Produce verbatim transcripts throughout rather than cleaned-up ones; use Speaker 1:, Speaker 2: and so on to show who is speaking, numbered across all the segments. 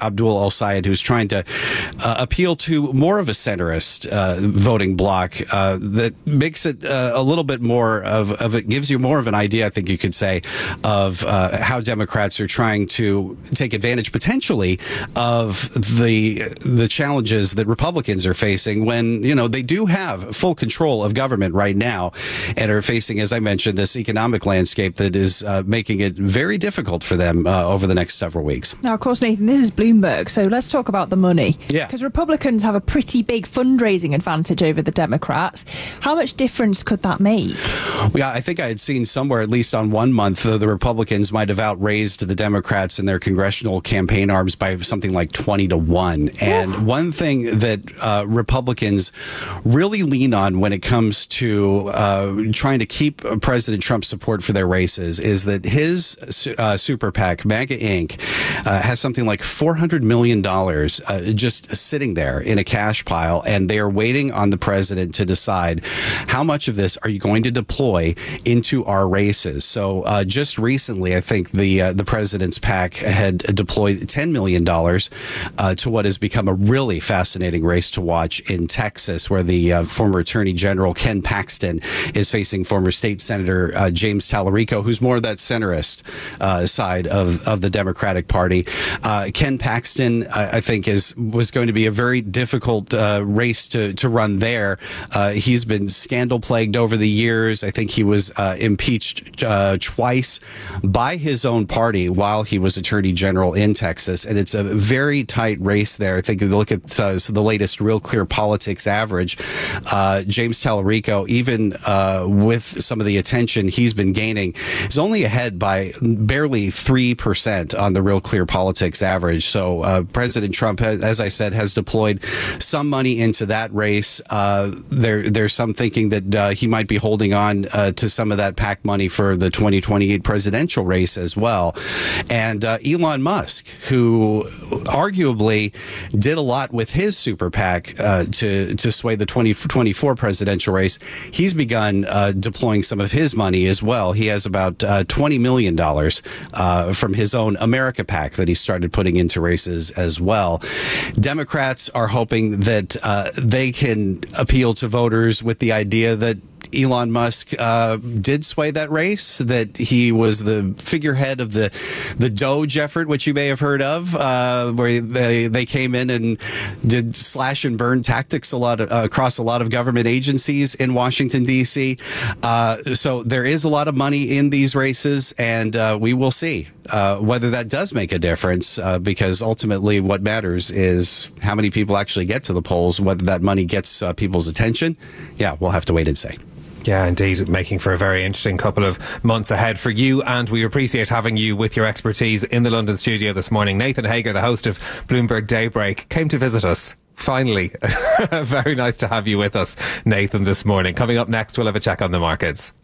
Speaker 1: Abdul al-Sayed, who's trying to uh, appeal to more of a centrist uh, voting bloc uh, that makes it uh, a little bit more of, of it gives you more of an idea, I think you could say, of uh, how Democrats are trying to take advantage potentially of the the challenges that Republicans are facing when, you know, they do have full control of government right now and are facing, as I mentioned, this economic landscape that is uh, making it very difficult for them uh, over the next several weeks.
Speaker 2: Now, of course, Nathan, this is Bloomberg, so let's talk about the money.
Speaker 1: Yeah.
Speaker 2: Because Republicans have a pretty big fundraising advantage over the Democrats. How much difference could that make?
Speaker 1: Yeah, I think I had seen somewhere, at least on one month, uh, the Republicans might have outraised the Democrats in their congressional campaign arms by something like twenty to one. And Ooh. One thing that uh, Republicans really lean on when it comes to uh, trying to keep President Trump's support for their races is that his uh, super PAC, MAGA Incorporated, uh, has something like four hundred million dollars uh, just sitting there in a cash pile, and they are waiting on the president to decide how much of this are you going to deploy into our races. So uh, just recently, I think the uh, the president's PAC had deployed ten million dollars uh, to what has become a really fascinating race to watch in Texas, where the uh, former Attorney General Ken Paxton is facing former State Senator uh, James Tallarico, who's more that centrist uh, side of, of the Democratic Party. Uh, Ken Paxton, I, I think, is was going to be a very difficult uh, race to, to run there. Uh, he's been scandal plagued over the years. I think he was uh, impeached uh, twice by his own party while he was Attorney General in Texas, and it's a very tight race there. I think if you look at uh, so the latest Real Clear Politics average, uh, James Tallarico, even uh, with some of the attention he's been gaining, is only ahead by barely three percent on the Real Clear Politics average. So uh, President Trump, has, as I said, has deployed some money into that race. Uh, there, there's some thinking that uh, he might be holding on uh, to some of that PAC money for the twenty twenty-eight presidential race as well. And uh, Elon Musk, who arguably did a lot with his super PAC uh, to to sway the twenty twenty-four presidential race, he's begun uh, deploying some of his money as well. He has about uh, twenty million dollars uh, from his own America PAC that he started putting into races as well. Democrats are hoping that uh, they can appeal to voters with the idea that Elon Musk uh, did sway that race, that he was the figurehead of the the Doge effort, which you may have heard of, uh, where they they came in and did slash and burn tactics a lot of, uh, across a lot of government agencies in Washington, D C. Uh, so there is a lot of money in these races, and uh, we will see uh, whether that does make a difference, uh, because ultimately what matters is how many people actually get to the polls, whether that money gets uh, people's attention. Yeah, we'll have to wait and see.
Speaker 3: Yeah, indeed, making for a very interesting couple of months ahead for you, and we appreciate having you with your expertise in the London studio this morning. Nathan Hager, the host of Bloomberg Daybreak, came to visit us. Finally. Very nice to have you with us, Nathan, this morning. Coming up next, we'll have a check on the markets.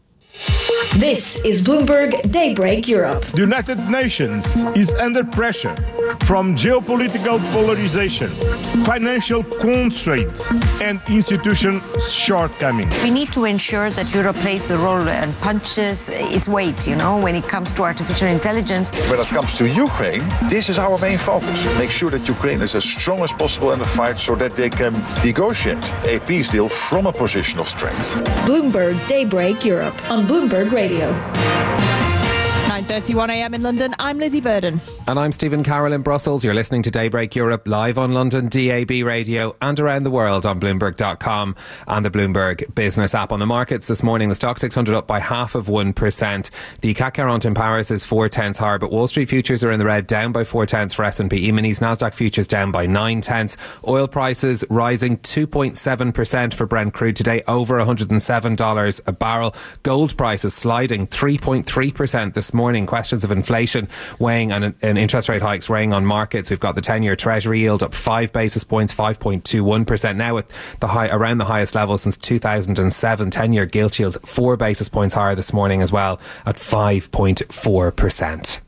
Speaker 4: This is Bloomberg Daybreak Europe.
Speaker 5: The United Nations is under pressure from geopolitical polarization, financial constraints, and institution shortcomings.
Speaker 6: We need to ensure that Europe plays the role and punches its weight, you know, when it comes to artificial intelligence.
Speaker 7: When it comes to Ukraine, this is our main focus. Make sure that Ukraine is as strong as possible in the fight so that they can negotiate a peace deal from a position of strength.
Speaker 4: Bloomberg Daybreak Europe on Bloomberg Radio.
Speaker 2: nine thirty-one a.m. in London, I'm Lizzie Burden.
Speaker 3: And I'm Stephen Carroll in Brussels. You're listening to Daybreak Europe live on London D A B radio and around the world on Bloomberg dot com and the Bloomberg Business app. On the markets this morning, the Stock six hundred up by half of one percent. The C A C quarante in Paris is four tenths higher, but Wall Street futures are in the red, down by four tenths for S and P E-minis. Nasdaq futures down by nine tenths. Oil prices rising two point seven percent for Brent crude today, over one hundred seven dollars a barrel. Gold prices sliding three point three percent this morning. Questions of inflation weighing and, and interest rate hikes weighing on markets. We've got the ten-year Treasury yield up five basis points, five point two one percent now at the high, around the highest level since two thousand seven. ten-year gilt yields four basis points higher this morning as well at five point four percent.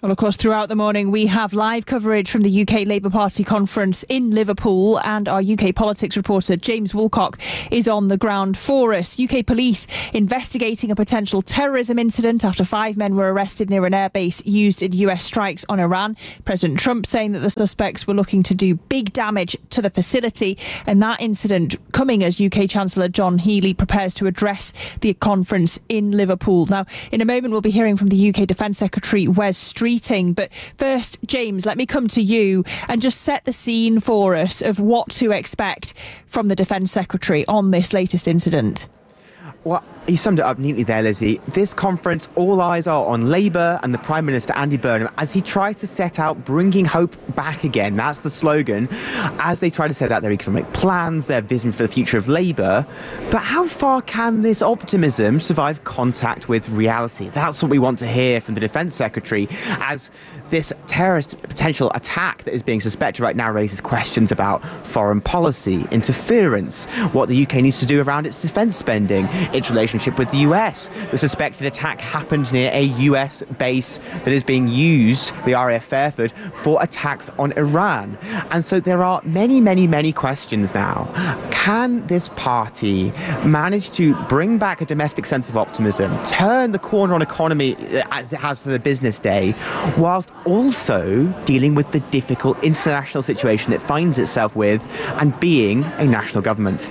Speaker 2: Well, of course, throughout the morning, we have live coverage from the U K Labour Party conference in Liverpool, and our U K politics reporter, James Woolcock, is on the ground for us. U K police investigating a potential terrorism incident after five men were arrested near an airbase used in U S strikes on Iran. President Trump saying that the suspects were looking to do big damage to the facility, and that incident coming as U K Chancellor John Healey prepares to address the conference in Liverpool. Now, in a moment, we'll be hearing from the U K Defence Secretary, Wes Streeting. But first, James, let me come to you and just set the scene for us of what to expect from the Defence Secretary on this latest incident.
Speaker 8: Well, you summed it up neatly there, Lizzie. This conference, all eyes are on Labour and the Prime Minister, Andy Burnham, as he tries to set out bringing hope back again. That's the slogan, as they try to set out their economic plans, their vision for the future of Labour. But how far can this optimism survive contact with reality? That's what we want to hear from the Defence Secretary, as this terrorist potential attack that is being suspected right now raises questions about foreign policy, interference, what the U K needs to do around its defence spending, its relationship with the U S. The suspected attack happened near a U S base that is being used, the R A F Fairford, for attacks on Iran. And so there are many, many, many questions now. Can this party manage to bring back a domestic sense of optimism, turn the corner on economy as it has for the business day, whilst also dealing with the difficult international situation it finds itself with and being a national government?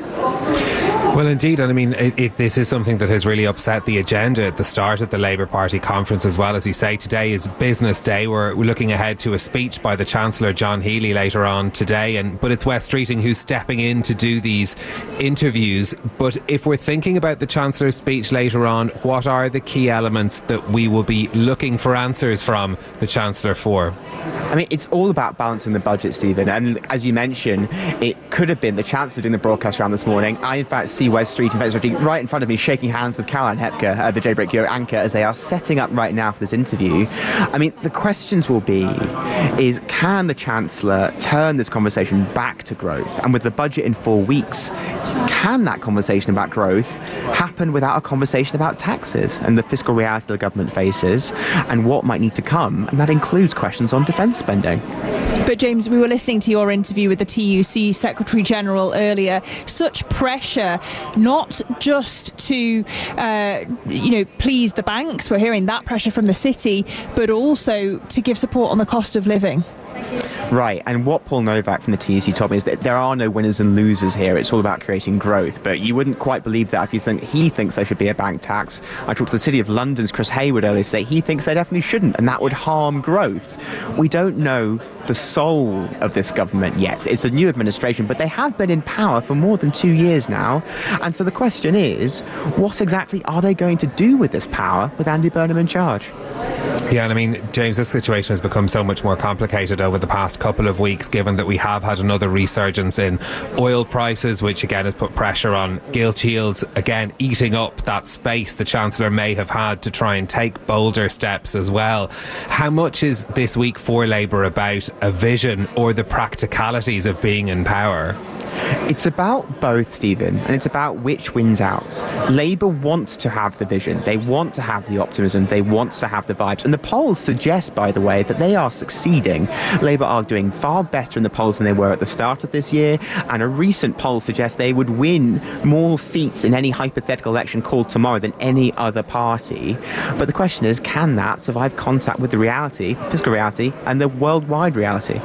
Speaker 3: Well, indeed, and I mean, it, it, this is something that has really upset the agenda at the start of the Labour Party conference as well. As you say, today is business day. We're looking ahead to a speech by the Chancellor, John Healey, later on today. And but it's Wes Streeting who's stepping in to do these interviews. But if we're thinking about the Chancellor's speech later on, what are the key elements that we will be looking for answers from the Chancellor for?
Speaker 8: I mean, it's all about balancing the budget, Stephen. And as you mentioned, it could have been the Chancellor doing the broadcast round this morning. I, in fact, see Wes Streeting right in front of me, shaking hands with Caroline Hepker, uh, the Daybreak Euro anchor, as they are setting up right now for this interview. I mean, the questions will be, is can the Chancellor turn this conversation back to growth? And with the budget in four weeks, can that conversation about growth happen without a conversation about taxes and the fiscal reality the government faces and what might need to come? And that includes questions on defence spending.
Speaker 2: But James, we were listening to your interview with the T U C Secretary General earlier. Such pressure, not just to, uh, you know, please the banks. We're hearing that pressure from the city, but also to give support on the cost of living.
Speaker 8: Right, and what Paul Novak from the T U C told me is that there are no winners and losers here. It's all about creating growth. But you wouldn't quite believe that if you think he thinks there should be a bank tax. I talked to the City of London's Chris Hayward earlier today. He thinks they definitely shouldn't, and that would harm growth. We don't know the soul of this government yet. It's a new administration, but they have been in power for more than two years now. And so the question is, what exactly are they going to do with this power with Andy Burnham in charge?
Speaker 3: Yeah, and I mean, James, this situation has become so much more complicated over the past couple of weeks, given that we have had another resurgence in oil prices, which again has put pressure on gilt yields, again eating up that space the Chancellor may have had to try and take bolder steps as well. How much is this week for Labour about a vision or the practicalities of being in power?
Speaker 8: It's about both, Stephen, and it's about which wins out. Labour wants to have the vision, they want to have the optimism, they want to have the vibes, and the polls suggest, by the way, that they are succeeding. Labour are doing far better in the polls than they were at the start of this year, and a recent poll suggests they would win more seats in any hypothetical election called tomorrow than any other party. But the question is, can that survive contact with the reality, fiscal reality, and the worldwide reality?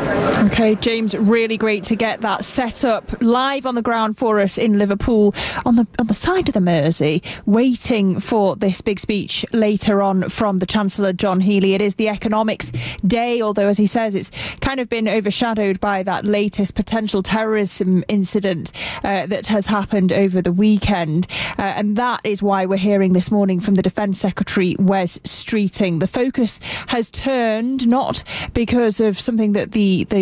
Speaker 2: OK, James, really great to get that set up live on the ground for us in Liverpool, on the on the side of the Mersey, waiting for this big speech later on from the Chancellor, John Healey. It is the Economics Day, although, as he says, it's kind of been overshadowed by that latest potential terrorism incident uh, that has happened over the weekend. Uh, and that is why we're hearing this morning from the Defence Secretary, Wes Streeting. The focus has turned, not because of something that the, the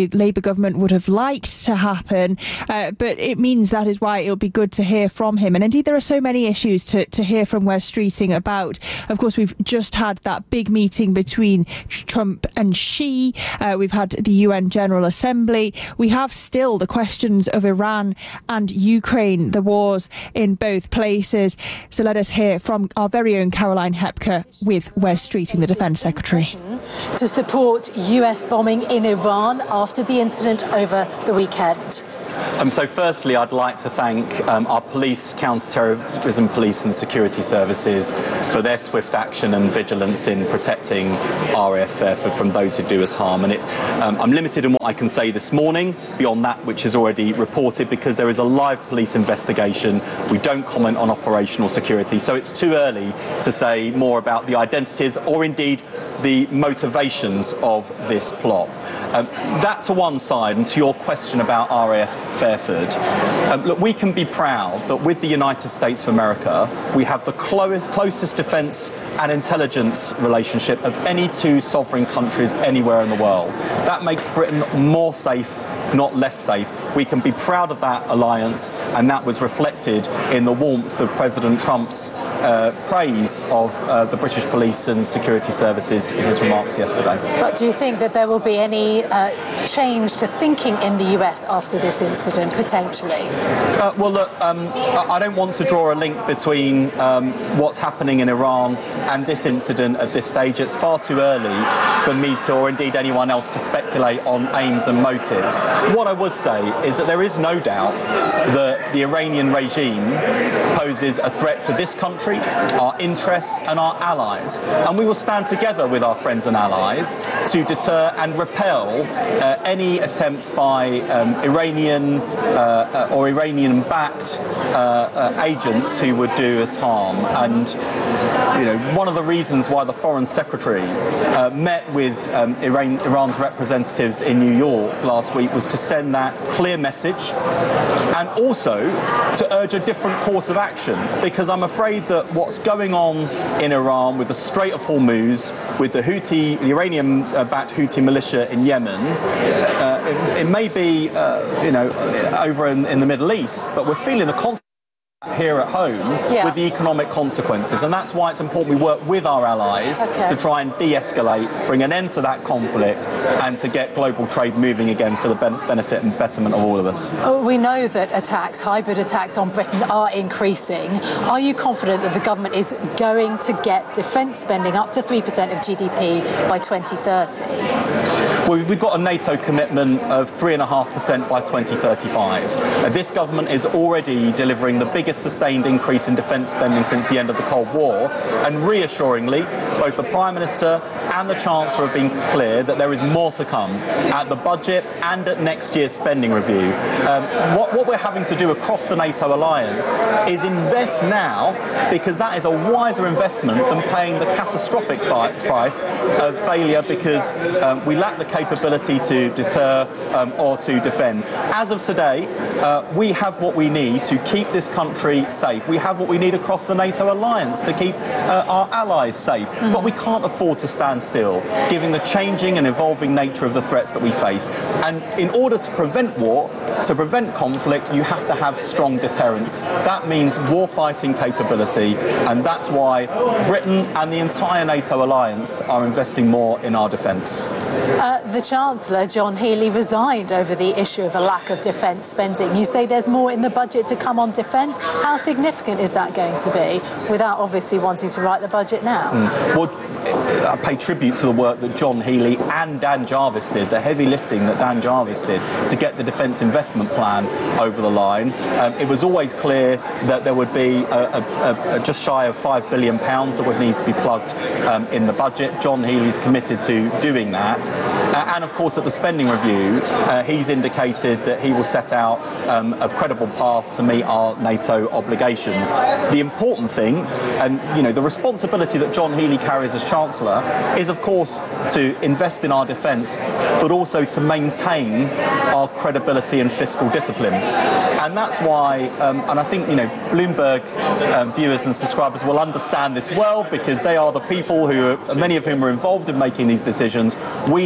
Speaker 2: the Labour government would have liked to happen. Uh, but it means that is why it'll be good to hear from him. And indeed, there are so many issues to, to hear from Wes Streeting about. Of course, we've just had that big meeting between Trump and Xi. Uh, we've had the U N General Assembly. We have still the questions of Iran and Ukraine, the wars in both places. So let us hear from our very own Caroline Hepker with Wes Streeting, the Defence Secretary.
Speaker 9: To support U S bombing in Iran after the incident over the weekend.
Speaker 10: Um, so firstly, I'd like to thank um, our police, counter-terrorism police and security services for their swift action and vigilance in protecting R A F Fairford from those who do us harm. And it, um, I'm limited in what I can say this morning beyond that which is already reported, because there is a live police investigation. We don't comment on operational security, so it's too early to say more about the identities or indeed the motivations of this plot. Um, that to one side, and to your question about R A F Fairford, um, look, we can be proud that with the United States of America, we have the closest, closest defence and intelligence relationship of any two sovereign countries anywhere in the world. That makes Britain more safe, not less safe. We can be proud of that alliance, and that was reflected in the warmth of President Trump's uh, praise of uh, the British police and security services in his remarks yesterday.
Speaker 9: But do you think that there will be any uh, change to thinking in the U S after this incident, potentially?
Speaker 10: Uh, well, look, um, I don't want to draw a link between um, what's happening in Iran and this incident at this stage. It's far too early for me to, or indeed anyone else, to speculate on aims and motives. What I would say is that there is no doubt that the Iranian regime poses a threat to this country, our interests and our allies. And we will stand together with our friends and allies to deter and repel uh, any attempts by um, Iranian uh, uh, or Iranian-backed uh, uh, agents who would do us harm. And you know, one of the reasons why the Foreign Secretary uh, met with um, Iran, Iran's representatives in New York last week was to send that clear message, and also to urge a different course of action, because I'm afraid that what's going on in Iran with the Strait of Hormuz, with the Houthi, the Iranian-backed Houthi militia in Yemen, uh, it, it may be, uh, you know, over in, in the Middle East, but we're feeling the consequences here at home yeah. with the economic consequences, and that's why it's important we work with our allies okay. to try and de-escalate, bring an end to that conflict, and to get global trade moving again for the ben- benefit and betterment of all of us.
Speaker 9: Oh, we know that attacks, hybrid attacks on Britain are increasing. Are you confident that the government is going to get defence spending up to three percent of G D P by twenty thirty?
Speaker 10: Well, we've got a NATO commitment of three point five percent by twenty thirty-five. Uh, this government is already delivering the biggest sustained increase in defence spending since the end of the Cold War, and reassuringly, both the Prime Minister and the Chancellor have been clear that there is more to come at the budget and at next year's spending review. Um, what, what we're having to do across the NATO alliance is invest now, because that is a wiser investment than paying the catastrophic fi- price of failure because um, we lack the capability to deter um, or to defend. As of today, uh, we have what we need to keep this country safe. We have what we need across the NATO alliance to keep uh, our allies safe. Mm-hmm. But we can't afford to stand still, given the changing and evolving nature of the threats that we face. And in order to prevent war, to prevent conflict, you have to have strong deterrence. That means war-fighting capability, and that's why Britain and the entire NATO alliance are investing more in our defence.
Speaker 9: Uh, the Chancellor, John Healey, resigned over the issue of a lack of defence spending. You say there's more in the budget to come on defence. How significant is that going to be, without obviously wanting to write the budget now?
Speaker 10: Mm. Well, I pay tribute to the work that John Healey and Dan Jarvis did, the heavy lifting that Dan Jarvis did to get the Defence Investment Plan over the line. Um, it was always clear that there would be a, a, a just shy of five billion pounds that would need to be plugged um, in the budget. John Healey's committed to doing that. Uh, and of course, at the spending review, uh, he's indicated that he will set out um, a credible path to meet our NATO obligations. The important thing, and you know, the responsibility that John Healey carries as Chancellor is, of course, to invest in our defence, but also to maintain our credibility and fiscal discipline. And that's why, um, and I think, you know, Bloomberg um, viewers and subscribers will understand this well, because they are the people who, are, many of whom are involved in making these decisions. We know perfectly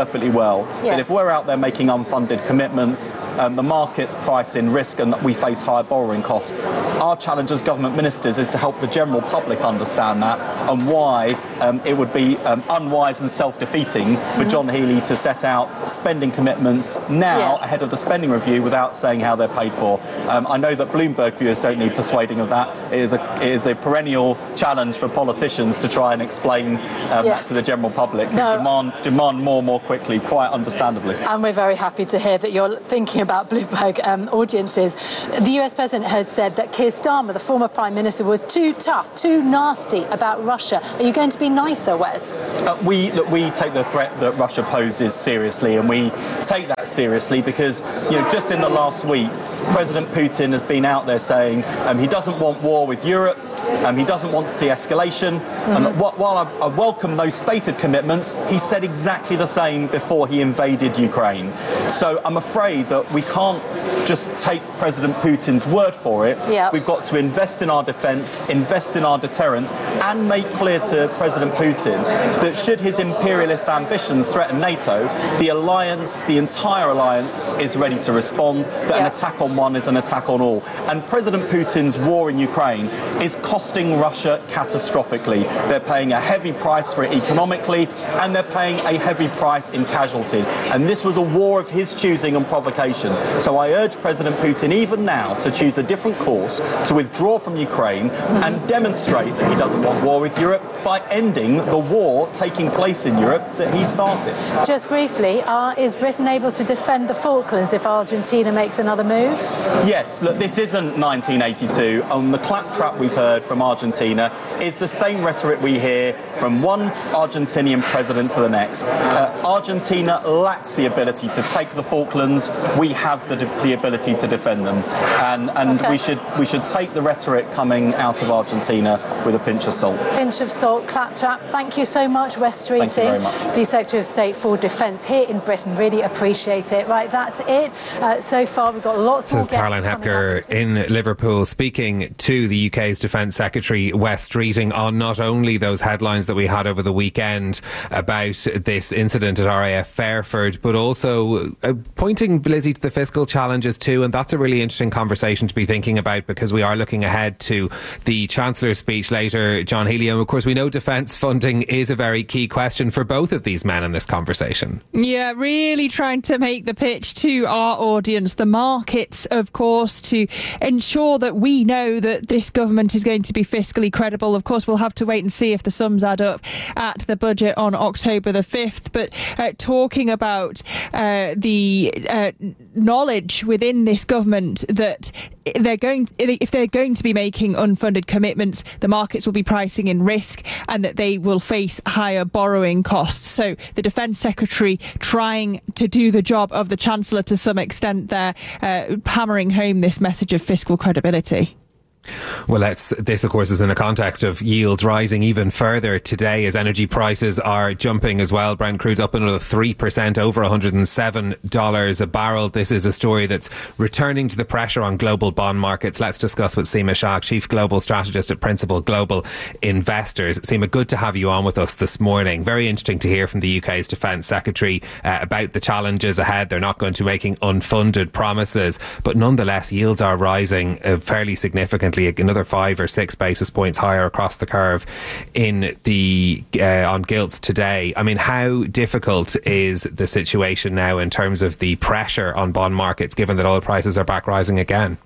Speaker 10: perfectly well
Speaker 9: Yes.
Speaker 10: that if we're out there making unfunded commitments, um, the market's price in risk and that we face higher borrowing costs. Our challenge as government ministers is to help the general public understand that and why um, it would be um, unwise and self-defeating for mm-hmm. John Healey to set out spending commitments now
Speaker 9: Yes.
Speaker 10: ahead of the spending review without saying how they're paid for. Um, I know that Bloomberg viewers don't need persuading of that. It is a, it is a perennial challenge for politicians to try and explain um,
Speaker 9: Yes.
Speaker 10: to the general public.
Speaker 9: No.
Speaker 10: Demand, demand more more quickly, quite understandably.
Speaker 9: And we're very happy to hear that you're thinking about Bloomberg um, audiences. The U S President had said that Keir Starmer, the former Prime Minister, was too tough, too nasty about Russia. Are you going to be nicer, Wes?
Speaker 10: Uh, we look, we take the threat that Russia poses seriously, and we take that seriously because, you know, just in the last week, President Putin has been out there saying um, he doesn't want war with Europe. Um, he doesn't want to see escalation. Mm-hmm. And wh- while I, I welcome those stated commitments, he said exactly the same before he invaded Ukraine. So I'm afraid that we can't just take President Putin's word for it.
Speaker 9: Yep.
Speaker 10: We've got to invest in our defence, invest in our deterrence, and make clear to President Putin that should his imperialist ambitions threaten NATO, the alliance, the entire alliance, is ready to respond, that
Speaker 9: Yep.
Speaker 10: an attack on one is an attack on all. And President Putin's war in Ukraine is costing Russia catastrophically. They're paying a heavy price for it economically, and they're paying a heavy price in casualties. And this was a war of his choosing and provocation. So I urge President Putin, even now, to choose a different course, to withdraw from Ukraine mm-hmm. and demonstrate that he doesn't want war with Europe by ending the war taking place in Europe that he started.
Speaker 9: Just briefly, uh, is Britain able to defend the Falklands if Argentina makes another move?
Speaker 10: Yes, look, this isn't nineteen eighty-two. Um, the claptrap we've heard from Argentina is the same rhetoric we hear from one Argentinian president to the next. Uh, Argentina lacks the ability to take the Falklands. We have the, the ability to defend them, and and
Speaker 9: Okay.
Speaker 10: we should we should take the rhetoric coming out of Argentina with a pinch of salt.
Speaker 9: Pinch of salt, claptrap. Thank you so much, Wes Streeting,
Speaker 10: Thank you very much.
Speaker 9: the Secretary of State for Defence here in Britain. Really appreciate it. Right, that's it. Uh, so far, we've got lots more
Speaker 3: This is
Speaker 9: guests
Speaker 3: Caroline
Speaker 9: coming
Speaker 3: Hepker
Speaker 9: up.
Speaker 3: in Liverpool speaking to the U K's Defence Secretary Wes Streeting on not only those headlines that we had over the weekend about this incident at R A F Fairford, but also uh, pointing, Lizzie, to the fiscal challenges too. And that's a really interesting conversation to be thinking about, because we are looking ahead to the Chancellor's speech later, John Healey. And of course, we know defence funding is a very key question for both of these men in this conversation.
Speaker 2: Yeah, really trying to make the pitch to our audience, the markets, of course, to ensure that we know that this government is going to be fiscally credible. Of course, we'll have to wait and see if the sums add up at the budget on October the fifth. But uh, talking about uh, the uh, knowledge within this government that they're going, if they're going to be making unfunded commitments, the markets will be pricing in risk and that they will face higher borrowing costs. So the Defence Secretary trying to do the job of the Chancellor to some extent there, uh, hammering home this message of fiscal credibility.
Speaker 3: Well, let's, this, of course, is in a context of yields rising even further today as energy prices are jumping as well. Brent crude's up another three percent, over one hundred seven dollars a barrel. This is a story that's returning to the pressure on global bond markets. Let's discuss with Seema Shah, Chief Global Strategist at Principal Global Investors. Seema, good to have you on with us this morning. Very interesting to hear from the U K's Defence Secretary uh, about the challenges ahead. They're not going to be making unfunded promises, but nonetheless, yields are rising uh, fairly significantly. Another five or six basis points higher across the curve in the uh, on gilts today. I mean, how difficult is the situation now in terms of the pressure on bond markets, given that oil prices are back rising again?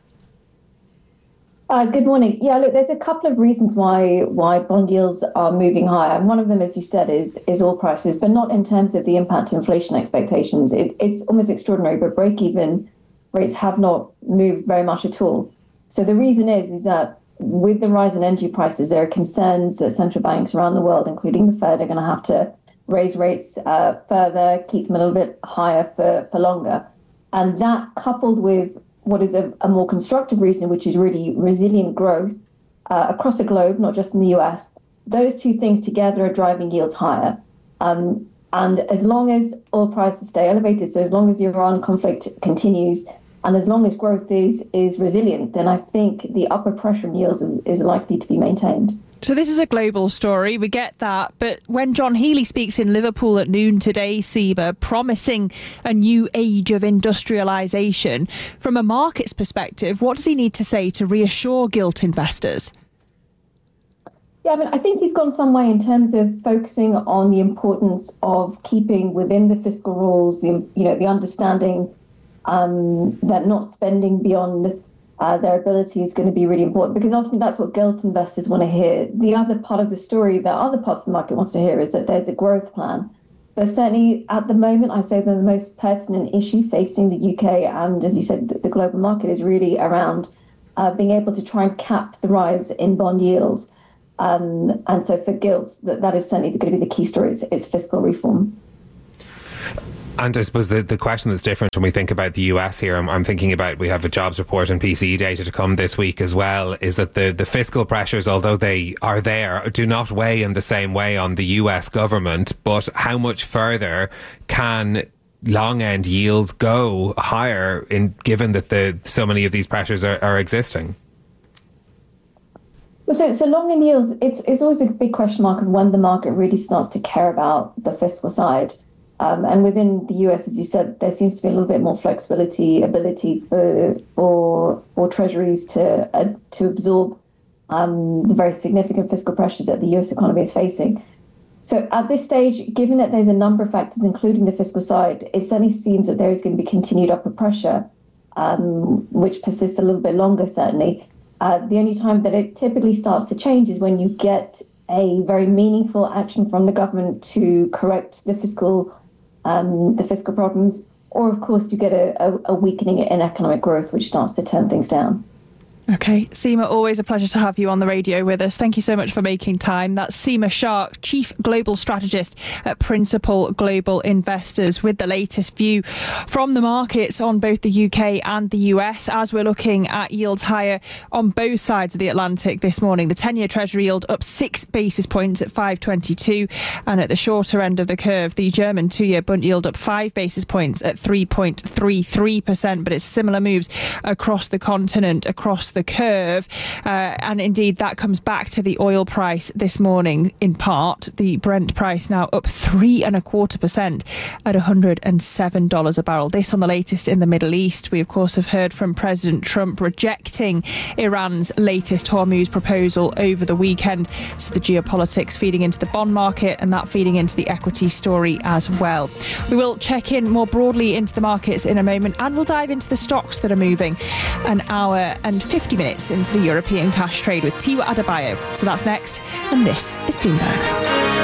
Speaker 11: Uh, good morning. Yeah, look, there's a couple of reasons why why bond yields are moving higher. And one of them, as you said, is is oil prices, but not in terms of the impact of inflation expectations. It, it's almost extraordinary, but break-even rates have not moved very much at all. So the reason is, is that with the rise in energy prices, there are concerns that central banks around the world, including the Fed, are going to have to raise rates uh, further, keep them a little bit higher for, for longer. And that, coupled with what is a, a more constructive reason, which is really resilient growth uh, across the globe, not just in the U S, those two things together are driving yields higher. Um, and as long as oil prices stay elevated, so as long as the Iran conflict continues, And as long as growth is is resilient, then I think the upward pressure on yields is, is likely to be maintained.
Speaker 2: So this is a global story, we get that, but when John Healey speaks in Liverpool at noon today, Seema, promising a new age of industrialisation, from a market's perspective, what does he need to say to reassure gilt investors?
Speaker 11: Yeah, I mean, I think he's gone some way in terms of focusing on the importance of keeping within the fiscal rules, the, you know, the understanding um, that not spending beyond Uh, their ability is going to be really important, because ultimately that's what gilt investors want to hear. The other part of the story that other parts of the market wants to hear is that there's a growth plan. But certainly at the moment, I say that the most pertinent issue facing the U K and, as you said, the global market is really around uh, being able to try and cap the rise in bond yields. Um, and so for gilts, that, that is certainly going to be the key story. It's, it's fiscal reform.
Speaker 3: And I suppose the, the question that's different when we think about the U S here, I'm, I'm thinking about, we have a jobs report and P C E data to come this week as well, is that the, the fiscal pressures, although they are there, do not weigh in the same way on the U S government. But how much further can long end yields go higher, in given that the so many of these pressures are, are existing?
Speaker 11: So, so long end yields, it's, it's always a big question mark of when the market really starts to care about the fiscal side. Um, and within the U S, as you said, there seems to be a little bit more flexibility, ability for for, for treasuries to uh, to absorb um, the very significant fiscal pressures that the U S economy is facing. So at this stage, given that there's a number of factors, including the fiscal side, it certainly seems that there is going to be continued upward pressure, um, which persists a little bit longer, certainly. Uh, the only time that it typically starts to change is when you get a very meaningful action from the government to correct the fiscal Um, the fiscal problems, or of course you get a, a, a weakening in economic growth, which starts to turn things down.
Speaker 2: Okay, Seema, always a pleasure to have you on the radio with us. Thank you so much for making time. That's Seema Shark, Chief Global Strategist at Principal Global Investors, with the latest view from the markets on both the U K and the U S, as we're looking at yields higher on both sides of the Atlantic this morning. The ten-year Treasury yield up six basis points at five twenty-two, and at the shorter end of the curve, the German two-year Bund yield up five basis points at three point three three percent. But it's similar moves across the continent, across the the curve, uh, and indeed that comes back to the oil price this morning. In part, the Brent price now up three and a quarter percent at one hundred seven dollars a barrel. This on the latest in the Middle East. We of course have heard from President Trump rejecting Iran's latest Hormuz proposal over the weekend. So the geopolitics feeding into the bond market, and that feeding into the equity story as well. We will check in more broadly into the markets in a moment, and we'll dive into the stocks that are moving an hour and fifty minutes into the European cash trade with Tiwa Adebayo. So that's next, and this is Bloomberg.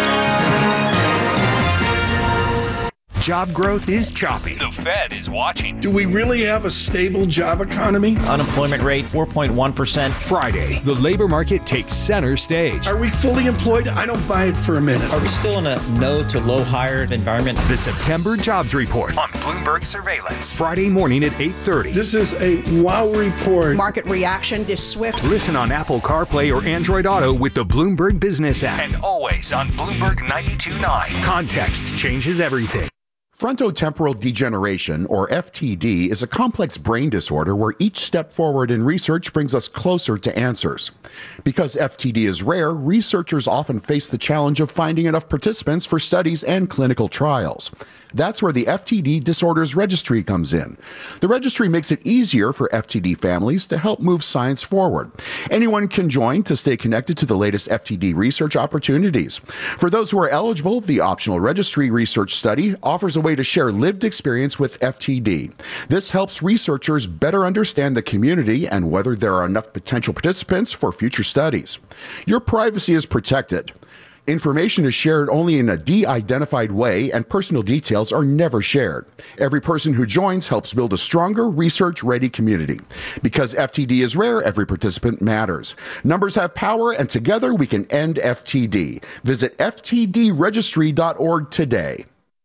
Speaker 12: Job growth is choppy.
Speaker 13: The Fed is watching.
Speaker 14: Do we really have a stable job economy?
Speaker 15: Unemployment rate four point one percent.
Speaker 12: Friday, the labor market takes center stage.
Speaker 14: Are we fully employed? I don't buy it for a minute.
Speaker 15: Are we still in a no to low hired environment?
Speaker 12: The September Jobs Report
Speaker 13: on Bloomberg Surveillance.
Speaker 12: Friday morning at eight thirty.
Speaker 14: This is a wow report.
Speaker 16: Market reaction is swift.
Speaker 12: Listen on Apple CarPlay or Android Auto with the Bloomberg Business app.
Speaker 13: And always on Bloomberg ninety-two point nine.
Speaker 12: Context changes everything.
Speaker 17: Frontotemporal degeneration, or F T D, is a complex brain disorder where each step forward in research brings us closer to answers. Because F T D is rare, researchers often face the challenge of finding enough participants for studies and clinical trials. That's where the F T D Disorders Registry comes in. The registry makes it easier for F T D families to help move science forward. Anyone can join to stay connected to the latest F T D research opportunities. For those who are eligible, the optional registry research study offers a way to share lived experience with F T D. This helps researchers better understand the community and whether there are enough potential participants for future studies. Your privacy is protected. Information is shared only in a de-identified way, and personal details are never shared. Every person who joins helps build a stronger, research-ready community. Because F T D is rare, every participant matters. Numbers have power, and together we can end F T D. Visit F T D registry dot org today.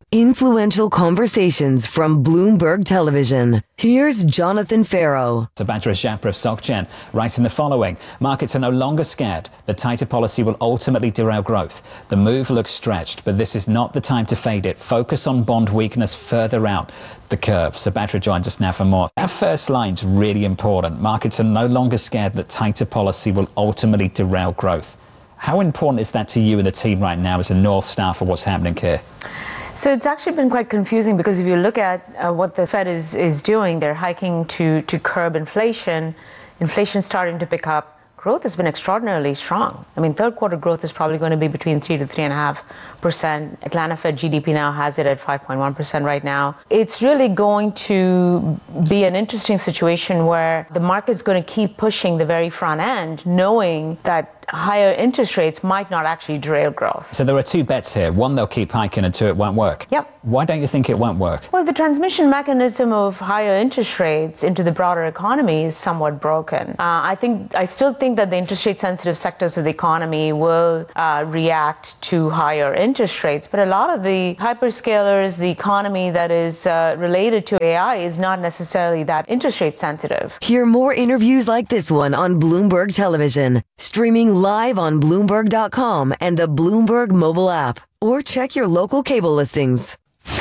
Speaker 16: Influential conversations from Bloomberg Television. Here's Jonathan Farrow.
Speaker 18: Subhadra Jhapar of SocGen writing the following. Markets are no longer scared that tighter policy will ultimately derail growth. The move looks stretched, but this is not the time to fade it. Focus on bond weakness further out the curve. Subhadra joins us now for more. That first line's really important. Markets are no longer scared that tighter policy will ultimately derail growth. How important is that to you and the team right now as a North Star for what's happening here?
Speaker 19: So it's actually been quite confusing because if you look at uh, what the Fed is, is doing, they're hiking to, to curb inflation. Inflation's starting to pick up. Growth has been extraordinarily strong. I mean, third quarter growth is probably going to be between three to three and a half percent. Atlanta Fed G D P now has it at five point one percent right now. It's really going to be an interesting situation where the market's going to keep pushing the very front end, knowing that higher interest rates might not actually derail growth.
Speaker 18: So there are two bets here. One, they'll keep hiking, and two, it won't work.
Speaker 19: Yep.
Speaker 18: Why don't you think it won't work?
Speaker 19: Well, the transmission mechanism of higher interest rates into the broader economy is somewhat broken. Uh, I think, I still think that the interest rate sensitive sectors of the economy will uh, react to higher interest rates, but a lot of the hyperscalers, the economy that is uh, related to A I is not necessarily that interest rate sensitive.
Speaker 16: Hear more interviews like this one on Bloomberg Television, streaming live on Bloomberg dot com and the Bloomberg mobile app, or check your local cable listings.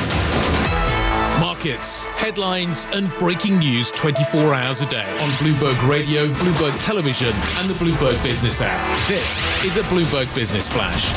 Speaker 20: Markets, headlines and breaking news twenty-four hours a day on Bloomberg Radio, Bloomberg Television and the Bloomberg Business app. This is a Bloomberg Business Flash.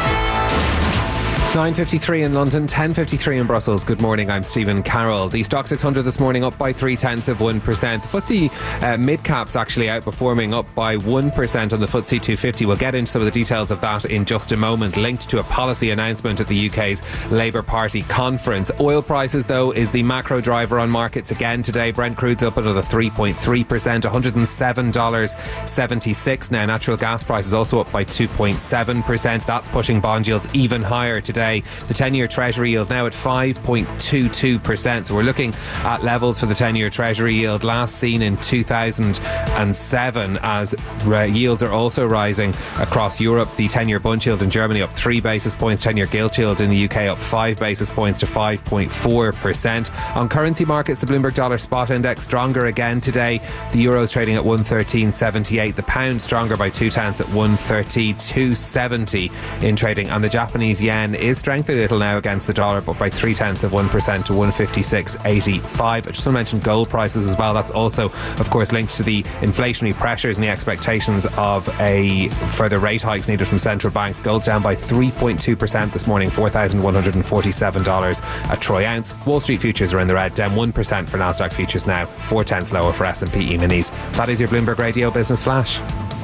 Speaker 3: nine fifty-three in London, ten fifty-three in Brussels. Good morning, I'm Stephen Carroll. The Stock six hundred this morning up by three tenths of one percent. The F T S E uh, mid-caps actually outperforming, up by one percent on the F T S E two fifty. We'll get into some of the details of that in just a moment, linked to a policy announcement at the U K's Labour Party conference. Oil prices, though, is the macro driver on markets again today. Brent crude's up another three point three percent, one hundred seven dollars seventy-six now. Natural gas prices also up by two point seven percent. That's pushing bond yields even higher today. The ten-year Treasury yield now at five point two two percent. So we're looking at levels for the ten-year Treasury yield last seen in two thousand seven, as uh, yields are also rising across Europe. The ten-year Bund yield in Germany up three basis points. ten-year Gilt yield in the U K up five basis points to five point four percent. On currency markets, the Bloomberg Dollar Spot Index stronger again today. The euro is trading at one thirteen seventy-eight. The pound stronger by two tenths at one thirty-two seventy in trading. And the Japanese yen is strengthened a little now against the dollar, but by three tenths of one percent to one fifty-six eighty-five. I just want to mention gold prices as well. That's also, of course, linked to the inflationary pressures and the expectations of a further rate hikes needed from central banks. Gold's down by three point two percent this morning, four thousand one hundred forty-seven dollars a troy ounce. Wall Street futures are in the red, down one percent for Nasdaq futures now, four tenths lower for S and P E-minis. That is your Bloomberg Radio Business Flash.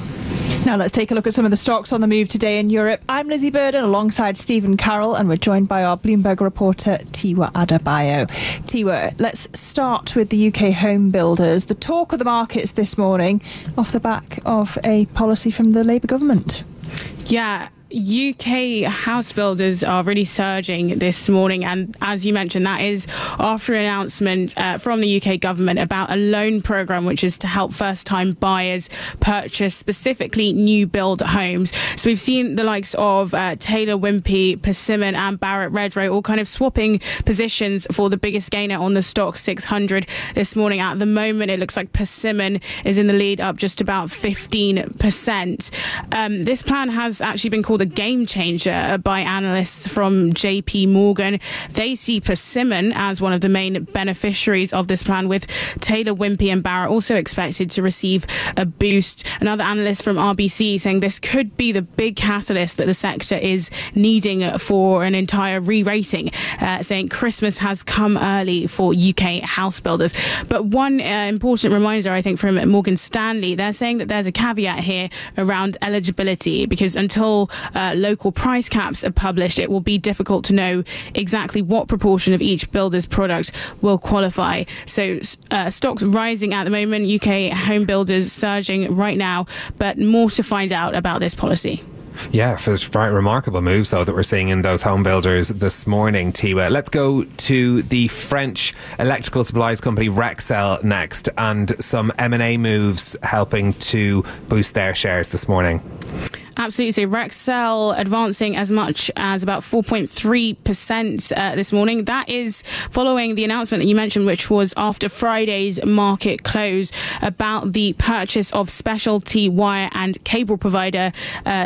Speaker 2: Now let's take a look at some of the stocks on the move today in Europe. I'm Lizzie Burden alongside Stephen Carroll, and we're joined by our Bloomberg reporter Tiwa Adebayo. Tiwa, let's start with the U K home builders. The talk of the markets this morning off the back of a policy from the Labour government.
Speaker 21: Yeah. U K house builders are really surging this morning, and as you mentioned, that is after an announcement uh, from the U K government about a loan programme which is to help first-time buyers purchase specifically new build homes. So we've seen the likes of uh, Taylor Wimpey, Persimmon and Barratt Redrow all kind of swapping positions for the biggest gainer on the Stock six hundred this morning. At the moment, it looks like Persimmon is in the lead, up just about fifteen percent. Um, this plan has actually been called a game changer by analysts from J P Morgan. They see Persimmon as one of the main beneficiaries of this plan, with Taylor Wimpey and Barratt also expected to receive a boost. Another analyst from R B C saying this could be the big catalyst that the sector is needing for an entire re-rating, uh, saying Christmas has come early for U K house builders. But one uh, important reminder, I think, from Morgan Stanley, they're saying that there's a caveat here around eligibility, because until uh, local price caps are published, it will be difficult to know exactly what proportion of each builder's product will qualify. So uh, stocks rising at the moment, U K home builders surging right now, but more to find out about this policy.
Speaker 3: Yeah, there's very remarkable moves, though, that we're seeing in those home builders this morning, Tiwa. Let's go to the French electrical supplies company Rexel next, and some M and A moves helping to boost their shares this morning.
Speaker 21: Absolutely. So Rexel advancing as much as about four point three percent uh, this morning. That is following the announcement that you mentioned, which was after Friday's market close, about the purchase of specialty wire and cable provider uh,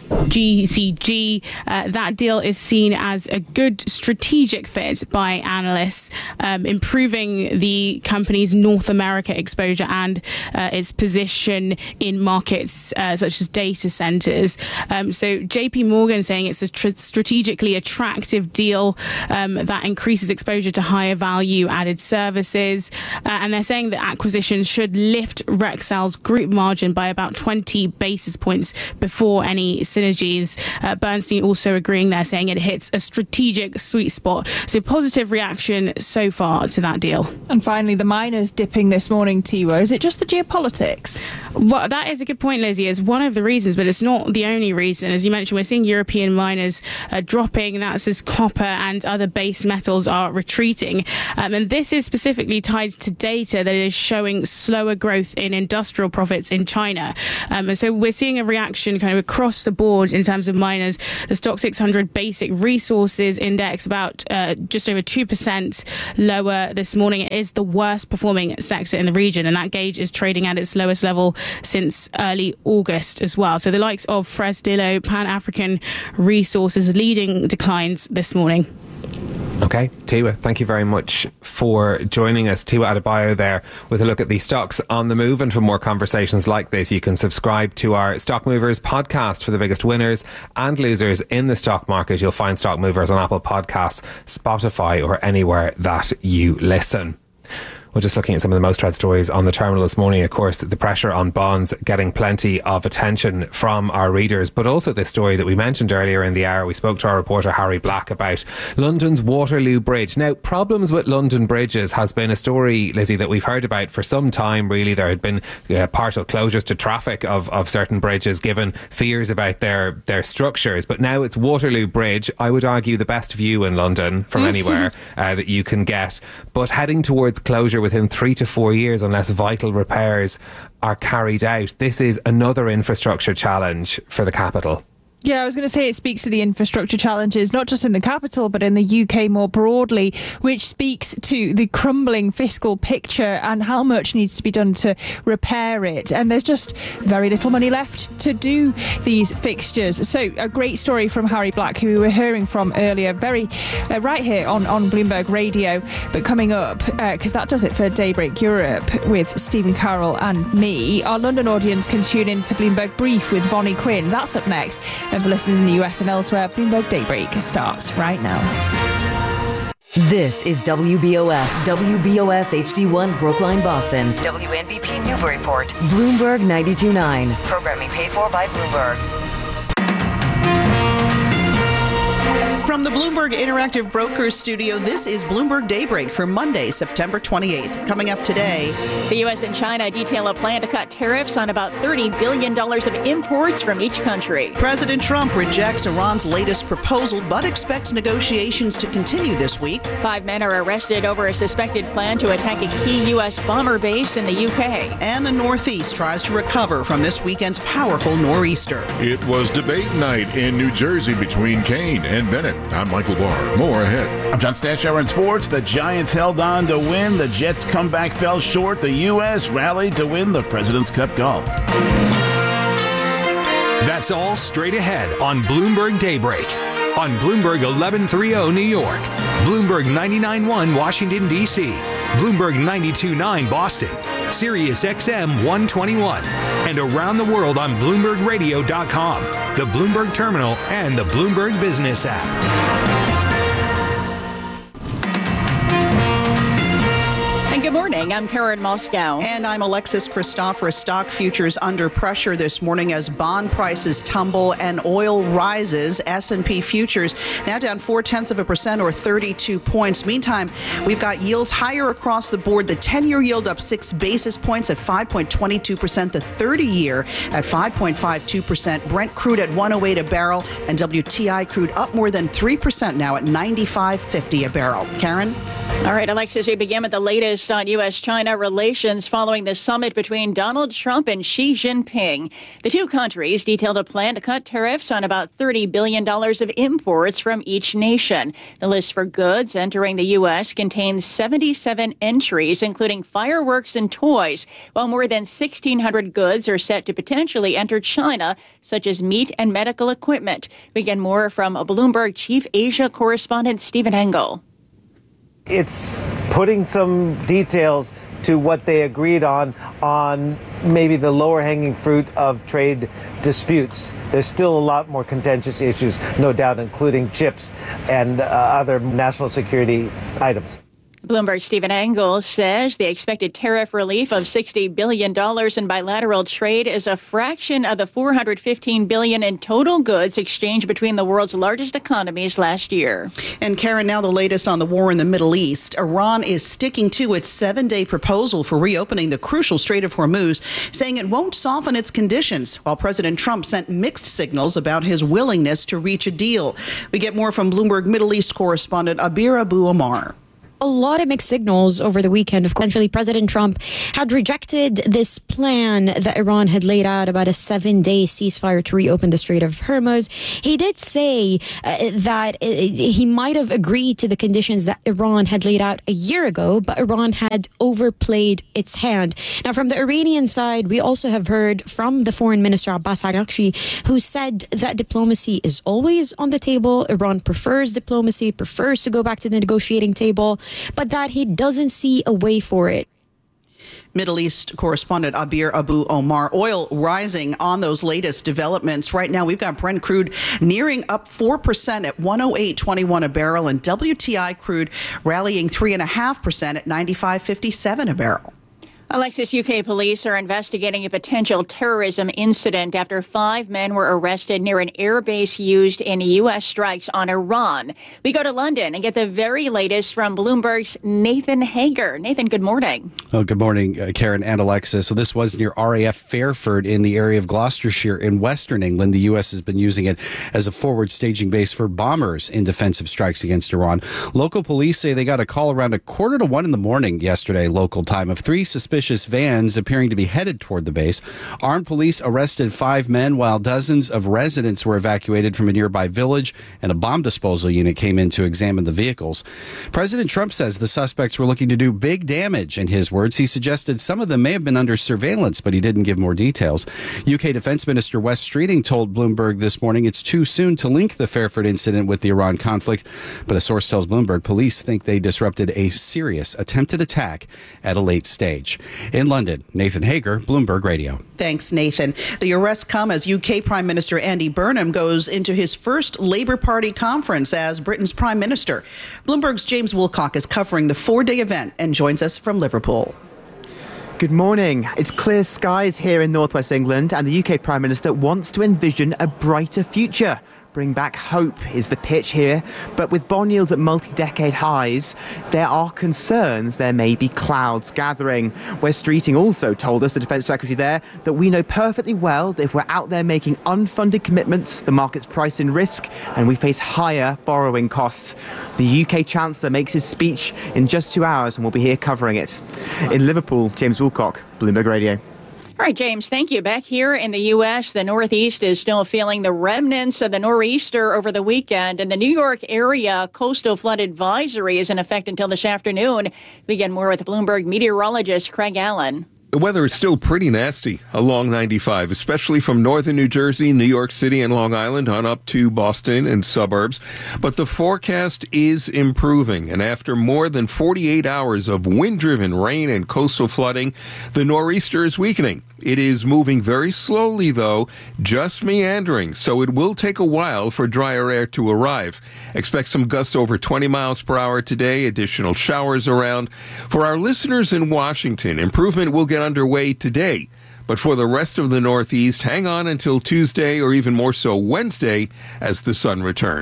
Speaker 21: G C G. Uh, that deal is seen as a good strategic fit by analysts, um, improving the company's North America exposure and uh, its position in markets uh, such as data centers. Um, so J P Morgan saying it's a tr- strategically attractive deal um, that increases exposure to higher value added services. Uh, and they're saying that acquisition should lift Rexel's group margin by about twenty basis points before any synergies. Uh, Bernstein also agreeing there, saying it hits a strategic sweet spot. So positive reaction so far to that deal.
Speaker 2: And finally, the miners dipping this morning, Tiwa. Is it just the geopolitics?
Speaker 21: Well, that is a good point, Lizzie. It's one of the reasons, but it's not the only reason. As you mentioned, we're seeing European miners uh, dropping. That's as copper and other base metals are retreating. Um, and this is specifically tied to data that is showing slower growth in industrial profits in China. Um, and so we're seeing a reaction kind of across the board in terms of miners. The Stock six hundred Basic Resources Index about uh, just over two percent lower this morning. It is the worst performing sector in the region, and that gauge is trading at its lowest level since early August as well. So the likes of Fresdillo, Pan-African Resources leading declines this morning.
Speaker 3: Okay, Tiwa, thank you very much for joining us. Tiwa Adebayo there with a look at the stocks on the move. And for more conversations like this, you can subscribe to our Stock Movers podcast for the biggest winners and losers in the stock market. You'll find Stock Movers on Apple Podcasts, Spotify, or anywhere that you listen. Well, just looking at some of the most read stories on the terminal this morning, of course, the pressure on bonds getting plenty of attention from our readers, but also this story that we mentioned earlier in the hour. We spoke to our reporter Harry Black about London's Waterloo Bridge. Now, problems with London bridges has been a story, Lizzie, that we've heard about for some time, really. There had been uh, partial closures to traffic of, of certain bridges, given fears about their, their structures. But now it's Waterloo Bridge, I would argue the best view in London from anywhere uh, that you can get, but heading towards closure within three to four years unless vital repairs are carried out. This is another infrastructure challenge for the capital.
Speaker 2: Yeah, I was going to say it speaks to the infrastructure challenges, not just in the capital, but in the U K more broadly, which speaks to the crumbling fiscal picture and how much needs to be done to repair it. And there's just very little money left to do these fixtures. So a great story from Harry Black, who we were hearing from earlier, very uh, right here on, on Bloomberg Radio. But coming up, because uh, that does it for Daybreak Europe with Stephen Carroll and me. Our London audience can tune in to Bloomberg Brief with Vonnie Quinn. That's up next. And for listeners in the U S and elsewhere, Bloomberg Daybreak starts right now.
Speaker 16: This is W B O S, W B O S H D one Brookline, Boston, W N B P Newburyport, Bloomberg ninety-two point nine. Programming paid for by Bloomberg.
Speaker 1: From the Bloomberg Interactive Brokers Studio, this is Bloomberg Daybreak for Monday, September twenty-eighth. Coming up today,
Speaker 22: the U S and China detail a plan to cut tariffs on about thirty billion dollars of imports from each country.
Speaker 1: President Trump rejects Iran's latest proposal, but expects negotiations to continue this week.
Speaker 22: Five men are arrested over a suspected plan to attack a key U S bomber base in the U K.
Speaker 1: And the Northeast tries to recover from this weekend's powerful nor'easter.
Speaker 23: It was debate night in New Jersey between Kaine and Bennett. I'm Michael Barr. More ahead.
Speaker 24: I'm John Stashower in sports. The Giants held on to win. The Jets' comeback fell short. The U S rallied to win the President's Cup golf.
Speaker 13: That's all straight ahead on Bloomberg Daybreak. On Bloomberg eleven thirty New York, Bloomberg ninety-nine point one Washington, D C, Bloomberg ninety-two point nine Boston, Sirius X M one twenty-one, and around the world on Bloomberg Radio dot com, the Bloomberg Terminal, and the Bloomberg Business app.
Speaker 22: Good morning. I'm Karen Moscow.
Speaker 1: And I'm Alexis Christoforous. Stock futures under pressure this morning as bond prices tumble and oil rises. S and P futures now down four-tenths of a percent or thirty-two points. Meantime, we've got yields higher across the board. The ten-year yield up six basis points at five point two two percent. The thirty-year at five point five two percent. Brent crude at one oh eight a barrel. And W T I crude up more than three percent now at ninety-five fifty a barrel. Karen?
Speaker 22: All right, Alexis, we begin with the latest on U S China relations following the summit between Donald Trump and Xi Jinping. The two countries detailed a plan to cut tariffs on about thirty billion dollars of imports from each nation. The list for goods entering the U S contains seventy-seven entries, including fireworks and toys, while more than sixteen hundred goods are set to potentially enter China, such as meat and medical equipment. We get more from a Bloomberg Chief Asia correspondent Stephen Engel.
Speaker 4: It's putting some details to what they agreed on, on maybe the lower hanging fruit of trade disputes. There's still a lot more contentious issues, no doubt, including chips and uh, other national security items.
Speaker 22: Bloomberg's Stephen Engel says the expected tariff relief of sixty billion dollars in bilateral trade is a fraction of the four hundred fifteen billion dollars in total goods exchanged between the world's largest economies last year.
Speaker 1: And Karen, now the latest on the war in the Middle East. Iran is sticking to its seven-day proposal for reopening the crucial Strait of Hormuz, saying it won't soften its conditions, while President Trump sent mixed signals about his willingness to reach a deal. We get more from Bloomberg Middle East correspondent Abir Abu Omar.
Speaker 5: A lot of mixed signals over the weekend. Eventually, President Trump had rejected this plan that Iran had laid out about a seven-day ceasefire to reopen the Strait of Hormuz. He did say uh, that uh, he might have agreed to the conditions that Iran had laid out a year ago, but Iran had overplayed its hand. Now, from the Iranian side, we also have heard from the Foreign Minister Abbas Araghchi, who said that diplomacy is always on the table. Iran prefers diplomacy, prefers to go back to the negotiating table, but that he doesn't see a way for it.
Speaker 1: Middle East correspondent Abir Abu Omar. Oil rising on those latest developments. Right now, we've got Brent crude nearing up four percent at one oh eight twenty-one a barrel, and W T I crude rallying three point five percent at ninety-five fifty-seven a barrel.
Speaker 22: Alexis, U K police are investigating a potential terrorism incident after five men were arrested near an airbase used in U S strikes on Iran. We go to London and get the very latest from Bloomberg's Nathan Hager. Nathan, good morning.
Speaker 6: Oh, good morning, uh, Karen and Alexis. So this was near R A F Fairford in the area of Gloucestershire in Western England. The U S has been using it as a forward staging base for bombers in defensive strikes against Iran. Local police say they got a call around a quarter to one in the morning yesterday, local time, of three suspicious vans appearing to be headed toward the base. Armed police arrested five men while dozens of residents were evacuated from a nearby village, and a bomb disposal unit came in to examine the vehicles. President Trump says the suspects were looking to do big damage. In his words, he suggested some of them may have been under surveillance, but he didn't give more details. U K Defense Minister Wes Streeting told Bloomberg this morning it's too soon to link the Fairford incident with the Iran conflict, but a source tells Bloomberg police think they disrupted a serious attempted attack at a late stage. In London, Nathan Hager, Bloomberg Radio.
Speaker 1: Thanks, Nathan. The arrests come as U K Prime Minister Andy Burnham goes into his first Labour Party conference as Britain's Prime Minister. Bloomberg's James Woolcock is covering the four-day event and joins us from Liverpool.
Speaker 8: Good morning. It's clear skies here in northwest England, and the U K Prime Minister wants to envision a brighter future. Bring back hope is the pitch here, but with bond yields at multi-decade highs, there are concerns there may be clouds gathering. Wes Streeting also told us, the Defence Secretary there, that we know perfectly well that if we're out there making unfunded commitments, the market's priced in risk and we face higher borrowing costs. The U K Chancellor makes his speech in just two hours and we'll be here covering it. In Liverpool, James Woolcock, Bloomberg Radio.
Speaker 22: All right, James, thank you. Back here in the U S, the Northeast is still feeling the remnants of the nor'easter over the weekend. In the New York area, coastal flood advisory is in effect until this afternoon. We get more with Bloomberg meteorologist Craig Allen.
Speaker 7: The weather is still pretty nasty along ninety-five, especially from northern New Jersey, New York City, and Long Island on up to Boston and suburbs. But the forecast is improving, and after more than forty-eight hours of wind-driven rain and coastal flooding, the nor'easter is weakening. It is moving very slowly, though, just meandering, so it will take a while for drier air to arrive. Expect some gusts over twenty miles per hour today, additional showers around. For our listeners in Washington, improvement will get underway today. But for the rest of the Northeast, hang on until Tuesday or even more so Wednesday as the sun returns.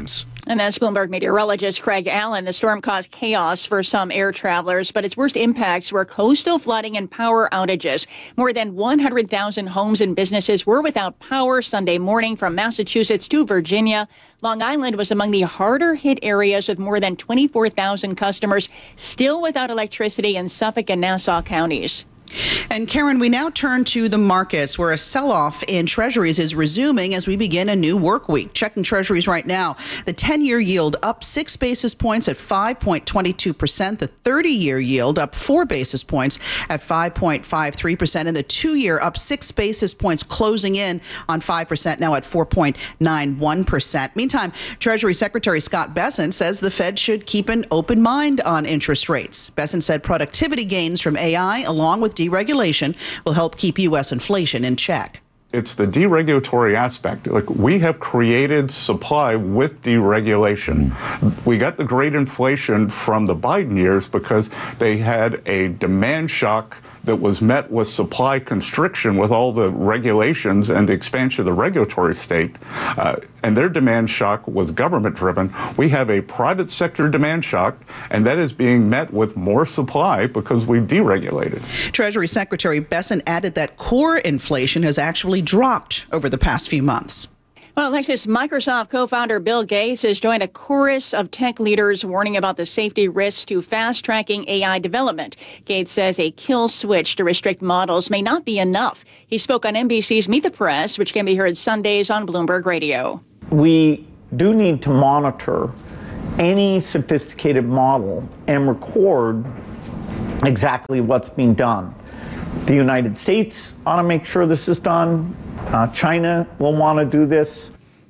Speaker 22: And that's Bloomberg meteorologist Craig Allen. The storm caused chaos for some air travelers, but its worst impacts were coastal flooding and power outages. More than one hundred thousand homes and businesses were without power Sunday morning from Massachusetts to Virginia. Long Island was among the harder hit areas with more than twenty-four thousand customers still without electricity in Suffolk and Nassau counties.
Speaker 1: And Karen, we now turn to the markets where a sell-off in treasuries is resuming as we begin a new work week. Checking treasuries right now, the ten-year yield up six basis points at five point two two percent. The thirty-year yield up four basis points at five point five three percent. And the two-year up six basis points, closing in on five percent, now at four point nine one percent. Meantime, Treasury Secretary Scott Bessent says the Fed should keep an open mind on interest rates. Bessent said productivity gains from A I, along with deregulation, will help keep U S inflation in check.
Speaker 9: It's the deregulatory aspect. Like, we have created supply with deregulation. We got the great inflation from the Biden years because they had a demand shock that was met with supply constriction with all the regulations and the expansion of the regulatory state. Uh, and their demand shock was government driven. We have a private sector demand shock, and that is being met with more supply because we've deregulated.
Speaker 1: Treasury Secretary Bessent added that core inflation has actually dropped over the past few months.
Speaker 22: Well, Alexis, Microsoft co-founder Bill Gates has joined a chorus of tech leaders warning about the safety risks to fast-tracking A I development. Gates says a kill switch to restrict models may not be enough. He spoke on N B C's Meet the Press, which can be heard Sundays on Bloomberg Radio.
Speaker 10: We do need to monitor any sophisticated model and record exactly what's being done. The United States ought to make sure this is done. Uh, China will want to do this.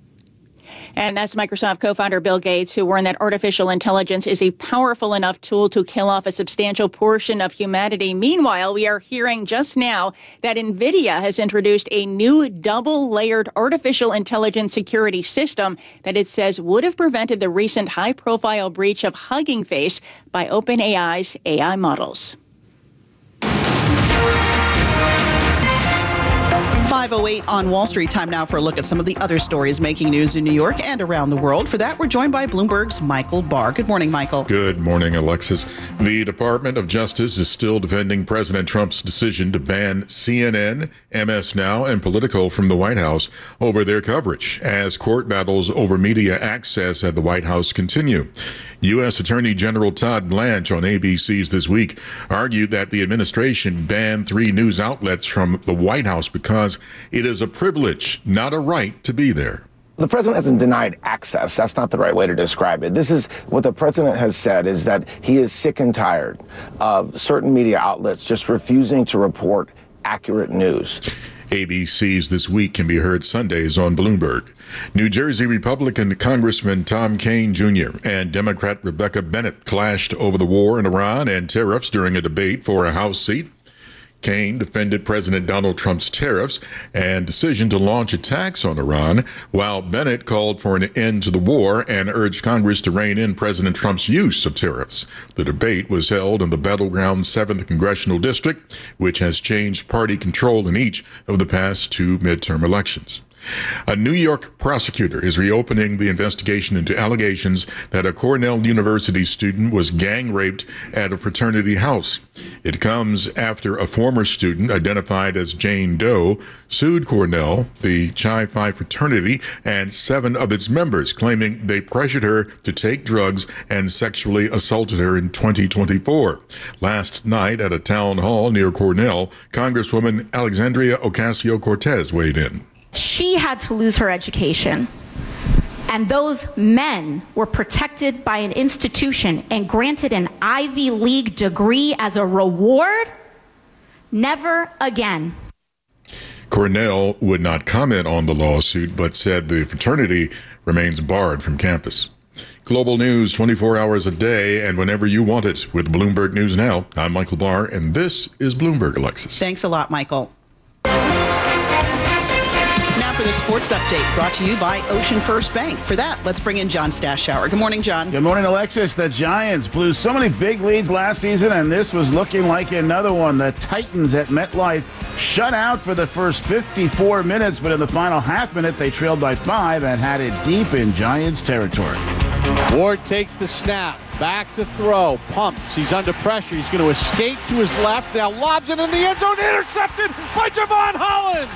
Speaker 22: And that's Microsoft co-founder Bill Gates, who warned that artificial intelligence is a powerful enough tool to kill off a substantial portion of humanity. Meanwhile, we are hearing just now that NVIDIA has introduced a new double-layered artificial intelligence security system that it says would have prevented the recent high-profile breach of Hugging Face by OpenAI's A I models.
Speaker 1: five oh eight on Wall Street. Time now for a look at some of the other stories making news in New York and around the world. For that, we're joined by Bloomberg's Michael Barr. Good morning, Michael.
Speaker 23: Good morning, Alexis. The Department of Justice is still defending President Trump's decision to ban C N N, M S Now, and Politico from the White House over their coverage as court battles over media access at the White House continue. U S Attorney General Todd Blanche on A B C's This Week argued that the administration banned three news outlets from the White House because it is a privilege, not a right, to be there.
Speaker 11: The president hasn't denied access. That's not the right way to describe it. This is what the president has said, is that he is sick and tired of certain media outlets just refusing to report accurate news.
Speaker 23: A B C's This Week can be heard Sundays on Bloomberg. New Jersey Republican Congressman Tom Kean Junior and Democrat Rebecca Bennett clashed over the war in Iran and tariffs during a debate for a House seat. Kean defended President Donald Trump's tariffs and decision to launch attacks on Iran, while Bennett called for an end to the war and urged Congress to rein in President Trump's use of tariffs. The debate was held in the battleground seventh Congressional District, which has changed party control in each of the past two midterm elections. A New York prosecutor is reopening the investigation into allegations that a Cornell University student was gang raped at a fraternity house. It comes after a former student identified as Jane Doe sued Cornell, the Chi Phi fraternity, and seven of its members, claiming they pressured her to take drugs and sexually assaulted her in twenty twenty-four. Last night at a town hall near Cornell, Congresswoman Alexandria Ocasio-Cortez weighed in.
Speaker 15: She had to lose her education, and those men were protected by an institution and granted an Ivy League degree as a reward? Never again.
Speaker 23: Cornell would not comment on the lawsuit, but said the fraternity remains barred from campus. Global news twenty-four hours a day and whenever you want it with Bloomberg News Now. I'm Michael Barr, and this is Bloomberg, Alexis.
Speaker 1: Thanks a lot, Michael. For the sports update brought to you by Ocean First Bank. For that, let's bring in John Stashower. Good morning, John.
Speaker 24: Good morning, Alexis. The Giants blew so many big leads last season, and this was looking like another one. The Titans at MetLife shut out for the first fifty-four minutes, but in the final half minute, they trailed by five and had it deep in Giants territory.
Speaker 12: Ward takes the snap, back to throw, pumps, he's under pressure, he's going to escape to his left, now lobs it in the end zone, intercepted by Javon Holland!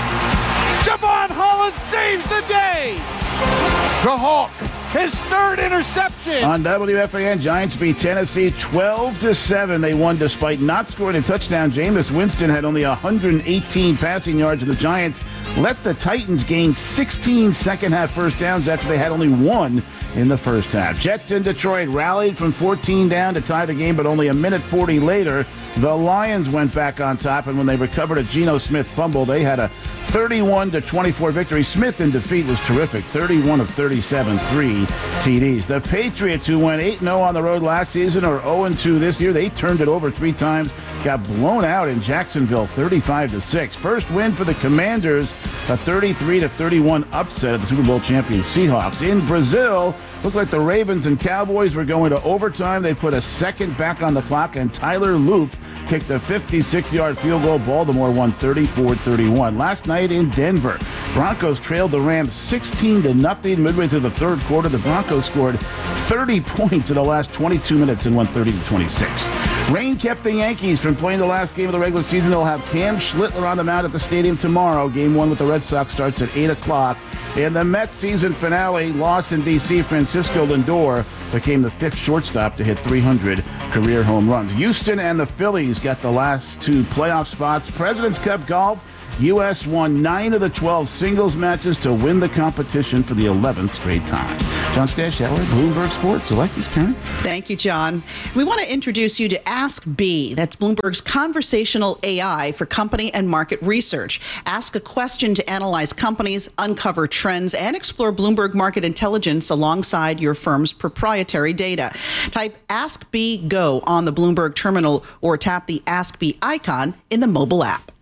Speaker 12: Javon Holland saves the day! The Hawk, his third interception!
Speaker 24: On W F A N, Giants beat Tennessee twelve to seven. They won despite not scoring a touchdown. Jameis Winston had only one hundred eighteen passing yards, and the Giants let the Titans gain sixteen second-half first downs after they had only one in the first half. Jets in Detroit rallied from fourteen down to tie the game, but only a minute forty later, the Lions went back on top, and when they recovered a Geno Smith fumble, they had a thirty-one to twenty-four victory. Smith in defeat was terrific, thirty-one of thirty-seven, three T Ds. The Patriots, who went eight and oh on the road last season, are oh and two this year. They turned it over three times, got blown out in Jacksonville, thirty-five to six. First win for the Commanders, a thirty-three to thirty-one upset of the Super Bowl champion Seahawks. In Brazil, looked like the Ravens and Cowboys were going to overtime. They put a second back on the clock, and Tyler Loop kicked a fifty-six-yard field goal. Baltimore won thirty-four thirty-one. Last night in Denver, Broncos trailed the Rams sixteen to nothing. Midway through the third quarter, the Broncos scored thirty points in the last twenty-two minutes and won thirty to twenty-six. Rain kept the Yankees from playing the last game of the regular season. They'll have Cam Schlittler on the mound at the stadium tomorrow. Game one with the Red Sox starts at eight o'clock. In the Mets season finale, loss in D C, Francisco Lindor became the fifth shortstop to hit three hundred career home runs. Houston and the Phillies got the last two playoff spots. President's Cup golf, U S won nine of the twelve singles matches to win the competition for the eleventh straight time. John Stashower, Bloomberg Sports. Alexis Kern.
Speaker 1: Thank you, John. We want to introduce you to Ask B. That's Bloomberg's conversational A I for company and market research. Ask a question to analyze companies, uncover trends, and explore Bloomberg market intelligence alongside your firm's proprietary data. Type Ask B Go on the Bloomberg terminal or tap the Ask B icon in the mobile app.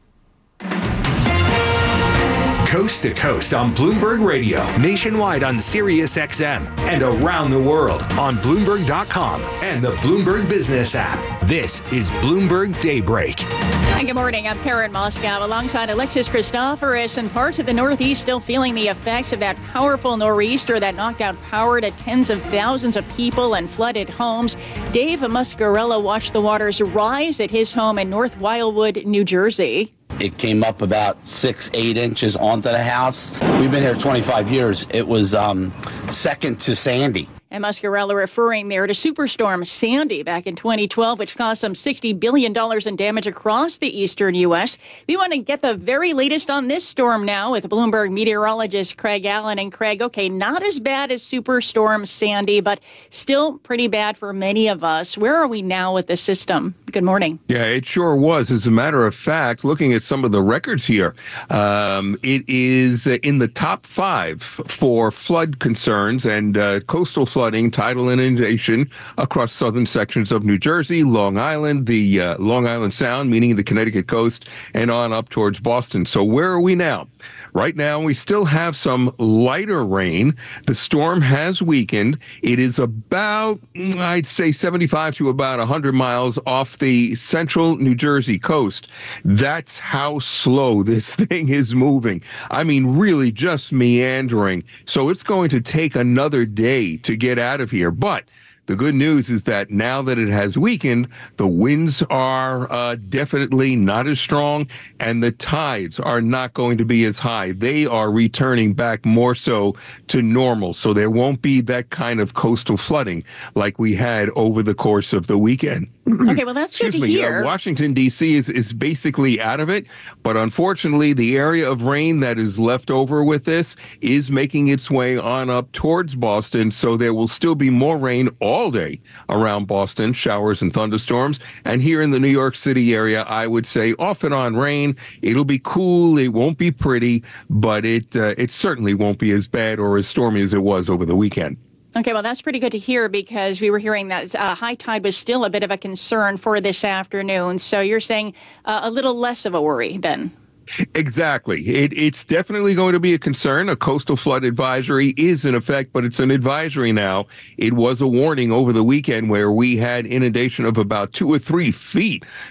Speaker 13: Coast to coast on Bloomberg Radio, nationwide on Sirius X M, and around the world on Bloomberg dot com and the Bloomberg Business app. This is Bloomberg Daybreak.
Speaker 22: And good morning. I'm Karen Moscow alongside Alexis Christoforous, and parts of the Northeast still feeling the effects of that powerful nor'easter that knocked out power to tens of thousands of people and flooded homes. Dave Muscarella watched the waters rise at his home in North Wildwood, New Jersey.
Speaker 14: It came up about six, eight inches onto the house. We've been here twenty-five years. It was um, second to Sandy.
Speaker 22: And Muscarella referring there to Superstorm Sandy back in twenty twelve, which caused some sixty billion dollars in damage across the eastern U S. We want to get the very latest on this storm now with Bloomberg meteorologist Craig Allen. And Craig, okay, not as bad as Superstorm Sandy, but still pretty bad for many of us. Where are we now with the system? Good morning.
Speaker 7: Yeah, it sure was. As a matter of fact, looking at some of the records here, um, it is in the top five for flood concerns and uh, coastal flooding, tidal inundation across southern sections of New Jersey, Long Island, the uh, Long Island Sound, meaning the Connecticut coast, and on up towards Boston. So where are we now? Right now, we still have some lighter rain. The storm has weakened. It is about, I'd say, seventy-five to about one hundred miles off the central New Jersey coast. That's how slow this thing is moving. I mean, really just meandering. So it's going to take another day to get out of here. But the good news is that now that it has weakened, the winds are uh, definitely not as strong, and the tides are not going to be as high. They are returning back more so to normal, so there won't be that kind of coastal flooding like we had over the course of the weekend.
Speaker 22: Okay, well, that's good to
Speaker 7: me,
Speaker 22: hear.
Speaker 7: Uh, Washington, D C is, is basically out of it, but unfortunately, the area of rain that is left over with this is making its way on up towards Boston, so there will still be more rain all day around Boston, showers and thunderstorms. And here in the New York City area, I would say off and on rain. It'll be cool. It won't be pretty, but it uh, it certainly won't be as bad or as stormy as it was over the weekend.
Speaker 22: Okay, well, that's pretty good to hear because we were hearing that uh, high tide was still a bit of a concern for this afternoon. So you're saying uh, a little less of a worry then?
Speaker 7: Exactly. It, it's definitely going to be a concern. A coastal flood advisory is in effect, but it's an advisory now. It was a warning over the weekend where we had inundation of about two or three feet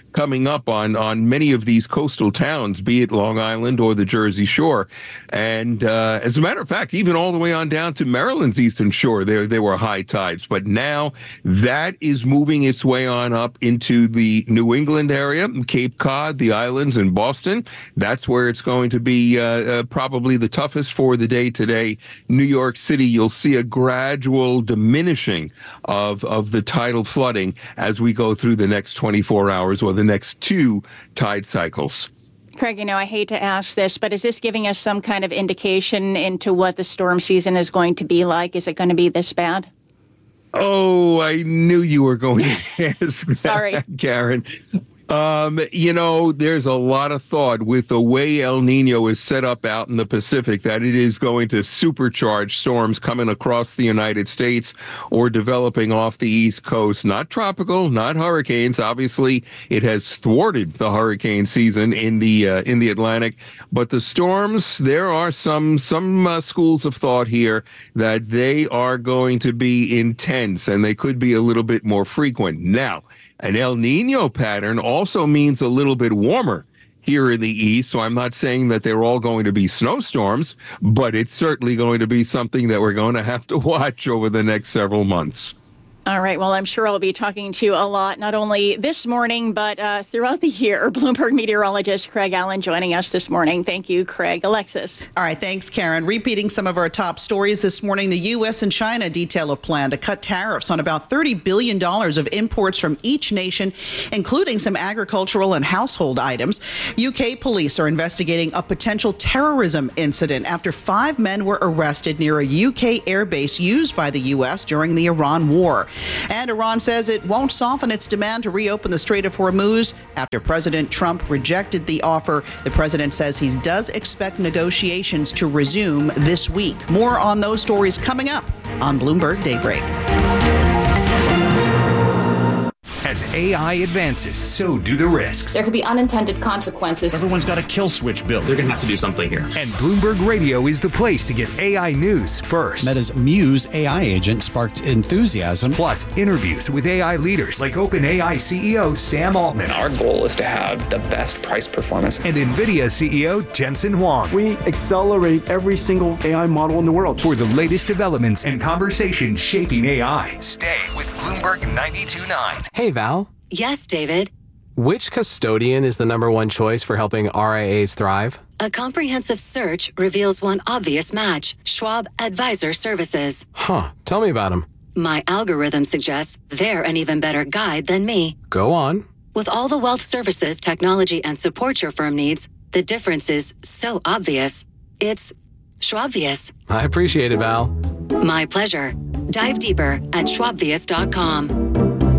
Speaker 7: coming up on, on many of these coastal towns, be it Long Island or the Jersey Shore. And uh, as a matter of fact, even all the way on down to Maryland's eastern shore, there, there were high tides. But now that is moving its way on up into the New England area, Cape Cod, the islands, and Boston. That's where it's going to be uh, uh, probably the toughest for the day today. New York City, you'll see a gradual diminishing of, of the tidal flooding as we go through the next twenty-four hours or the next two tide cycles.
Speaker 22: Craig, you know, I hate to ask this, but is this giving us some kind of indication into what the storm season is going to be like? Is it going to be this bad?
Speaker 7: Oh, I knew you were going to ask that,
Speaker 22: Sorry.
Speaker 7: Karen. Um, you know, there's a lot of thought with the way El Nino is set up out in the Pacific that it is going to supercharge storms coming across the United States or developing off the East Coast. Not tropical, not hurricanes. Obviously, it has thwarted the hurricane season in the uh, in the Atlantic. But the storms, there are some some uh, schools of thought here that they are going to be intense and they could be a little bit more frequent. Now, an El Nino pattern also means a little bit warmer here in the east, so I'm not saying that they're all going to be snowstorms, but it's certainly going to be something that we're going to have to watch over the next several months.
Speaker 22: All right. Well, I'm sure I'll be talking to you a lot, not only this morning, but uh, throughout the year. Bloomberg meteorologist Craig Allen joining us this morning. Thank you, Craig. Alexis.
Speaker 1: All right. Thanks, Karen. Repeating some of our top stories this morning, the U S and China detail a plan to cut tariffs on about thirty billion dollars of imports from each nation, including some agricultural and household items. U K police are investigating a potential terrorism incident after five men were arrested near a U K airbase used by the U S during the Iran war. And Iran says it won't soften its demand to reopen the Strait of Hormuz after President Trump rejected the offer. The president says he does expect negotiations to resume this week. More on those stories coming up on Bloomberg Daybreak.
Speaker 13: As A I advances, so do the risks.
Speaker 17: There could be unintended consequences.
Speaker 13: Everyone's got a kill switch built. They're going to have to do something here. And Bloomberg Radio is the place to get A I news first.
Speaker 6: Meta's Muse A I agent sparked enthusiasm.
Speaker 13: Plus, interviews with A I leaders like OpenAI C E O Sam Altman.
Speaker 18: Our goal is to have the best price performance.
Speaker 13: And NVIDIA C E O Jensen Huang.
Speaker 19: We accelerate every single A I model in the world.
Speaker 13: For the latest developments and conversations shaping A I. Stay with Bloomberg ninety-two point nine.
Speaker 20: Hey, Val.
Speaker 16: Yes, David.
Speaker 20: Which custodian is the number one choice for helping R I As thrive?
Speaker 16: A comprehensive search reveals one obvious match: Schwab Advisor Services.
Speaker 20: Huh. Tell me about them.
Speaker 16: My algorithm suggests they're an even better guide than me.
Speaker 20: Go on.
Speaker 16: With all the wealth services, technology, and support your firm needs, the difference is so obvious. It's Schwabvious.
Speaker 20: I appreciate it, Val.
Speaker 16: My pleasure. Dive deeper at schwabvious dot com.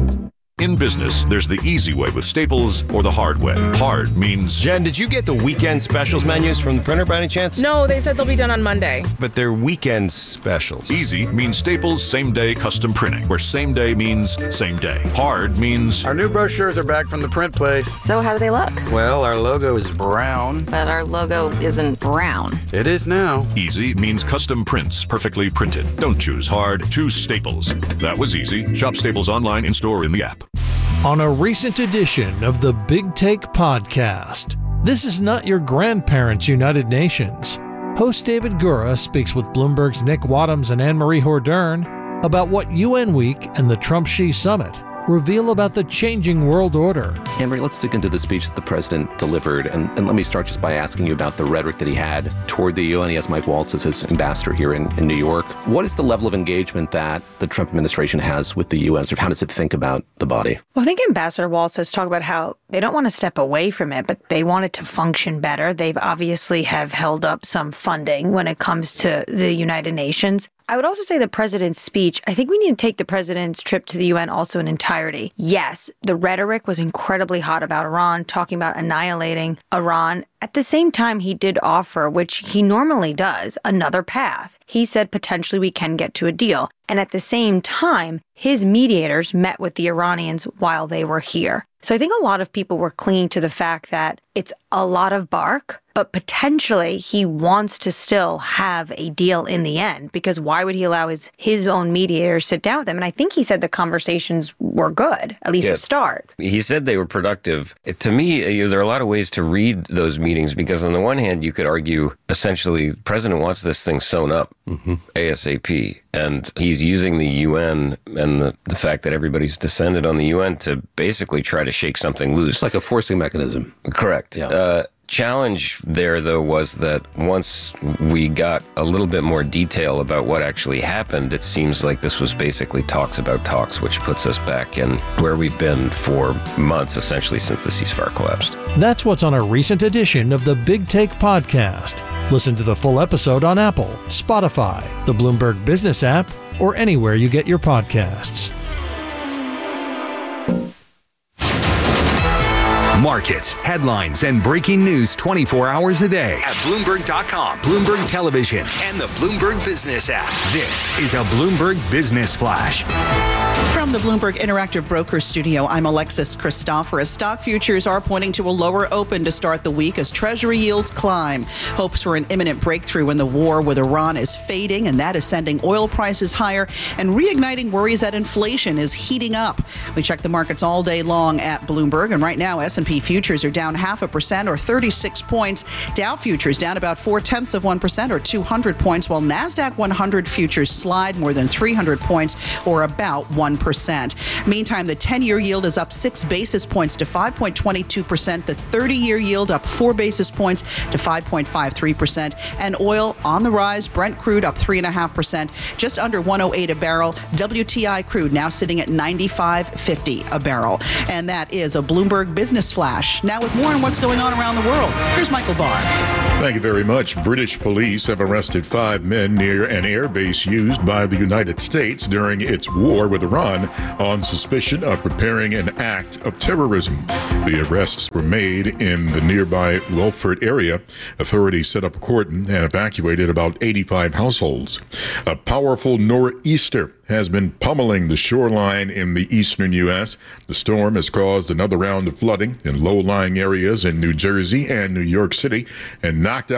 Speaker 25: In business, there's the easy way with Staples or the hard way. Hard means...
Speaker 26: Jen, did you get the weekend specials menus from the printer by any chance?
Speaker 27: No, they said they'll be done on Monday.
Speaker 26: But they're weekend specials.
Speaker 25: Easy means Staples same-day custom printing, where same day means same day. Hard means...
Speaker 28: Our new brochures are back from the print place.
Speaker 27: So how do they look?
Speaker 28: Well, our logo is brown.
Speaker 27: But our logo isn't brown.
Speaker 28: It is now.
Speaker 25: Easy means custom prints, perfectly printed. Don't choose hard, choose Staples. That was easy. Shop Staples online, in-store, in the app.
Speaker 29: On a recent edition of the Big Take podcast, this is not your grandparents' United Nations. Host David Gura speaks with Bloomberg's Nick Wadhams and Anne-Marie Hordern about what U N Week and the Trump-Xi Summit reveal about the changing world order.
Speaker 30: Henry, let's dig into the speech that the president delivered. And, and let me start just by asking you about the rhetoric that he had toward the U N. He has Mike Waltz as his ambassador here in, in New York. What is the level of engagement that the Trump administration has with the U N? Sort of how does it think about the body?
Speaker 31: Well, I think Ambassador Waltz has talked about how they don't want to step away from it, but they want it to function better. They've obviously have held up some funding when it comes to the United Nations. I would also say the president's speech, I think we need to take the president's trip to the U N also in entirety. Yes, the rhetoric was incredibly hot about Iran, talking about annihilating Iran. At the same time, he did offer, which he normally does, another path. He said potentially we can get to a deal. And at the same time, his mediators met with the Iranians while they were here. So I think a lot of people were clinging to the fact that it's a lot of bark, but potentially he wants to still have a deal in the end, because why would he allow his, his own mediator to sit down with him? And I think he said the conversations were good, at least
Speaker 2: yeah.
Speaker 31: to start.
Speaker 2: He said they were productive. To me, you know, there are a lot of ways to read those meetings, because on the one hand, you could argue essentially the president wants this thing sewn up mm-hmm. ASAP. And he's using the U N and the, the fact that everybody's descended on the U N to basically try to shake something loose.
Speaker 30: It's like a forcing mechanism.
Speaker 2: Correct.
Speaker 30: Yeah.
Speaker 2: Uh, challenge there, though, was that once we got a little bit more detail about what actually happened, it seems like this was basically talks about talks, which puts us back in where we've been for months, essentially since the ceasefire collapsed.
Speaker 29: That's what's on a recent edition of the Big Take podcast. Listen to the full episode on Apple, Spotify, the Bloomberg Business app, or anywhere you get your podcasts.
Speaker 13: Markets, headlines, and breaking news twenty-four hours a day at Bloomberg dot com, Bloomberg Television, and the Bloomberg Business app. This is a Bloomberg Business Flash.
Speaker 1: From the Bloomberg Interactive Brokers Studio, I'm Alexis Christoforous. Stock futures are pointing to a lower open to start the week as Treasury yields climb. Hopes for an imminent breakthrough in the war with Iran is fading, and that is sending oil prices higher and reigniting worries that inflation is heating up. We check the markets all day long at Bloomberg, and right now S and P futures are down half a percent or thirty-six points. Dow futures down about four-tenths of one percent or two hundred points, while NASDAQ one hundred futures slide more than three hundred points or about one percent. Meantime, the ten-year yield is up six basis points to five point two two percent. The thirty-year yield up four basis points to five point five three percent. And oil on the rise. Brent crude up three point five percent, just under one oh eight a barrel. W T I crude now sitting at ninety-five fifty a barrel. And that is a Bloomberg Business Flash. Now with more on what's going on around the world, here's Michael Barr.
Speaker 3: Thank you very much. British police have arrested five men near an airbase used by the United States during its war with Iran on suspicion of preparing an act of terrorism. The arrests were made in the nearby Welford area. Authorities set up a cordon and evacuated about eighty-five households. A powerful nor'easter has been pummeling the shoreline in the eastern U S. The storm has caused another round of flooding in low-lying areas in New Jersey and New York City and knocked out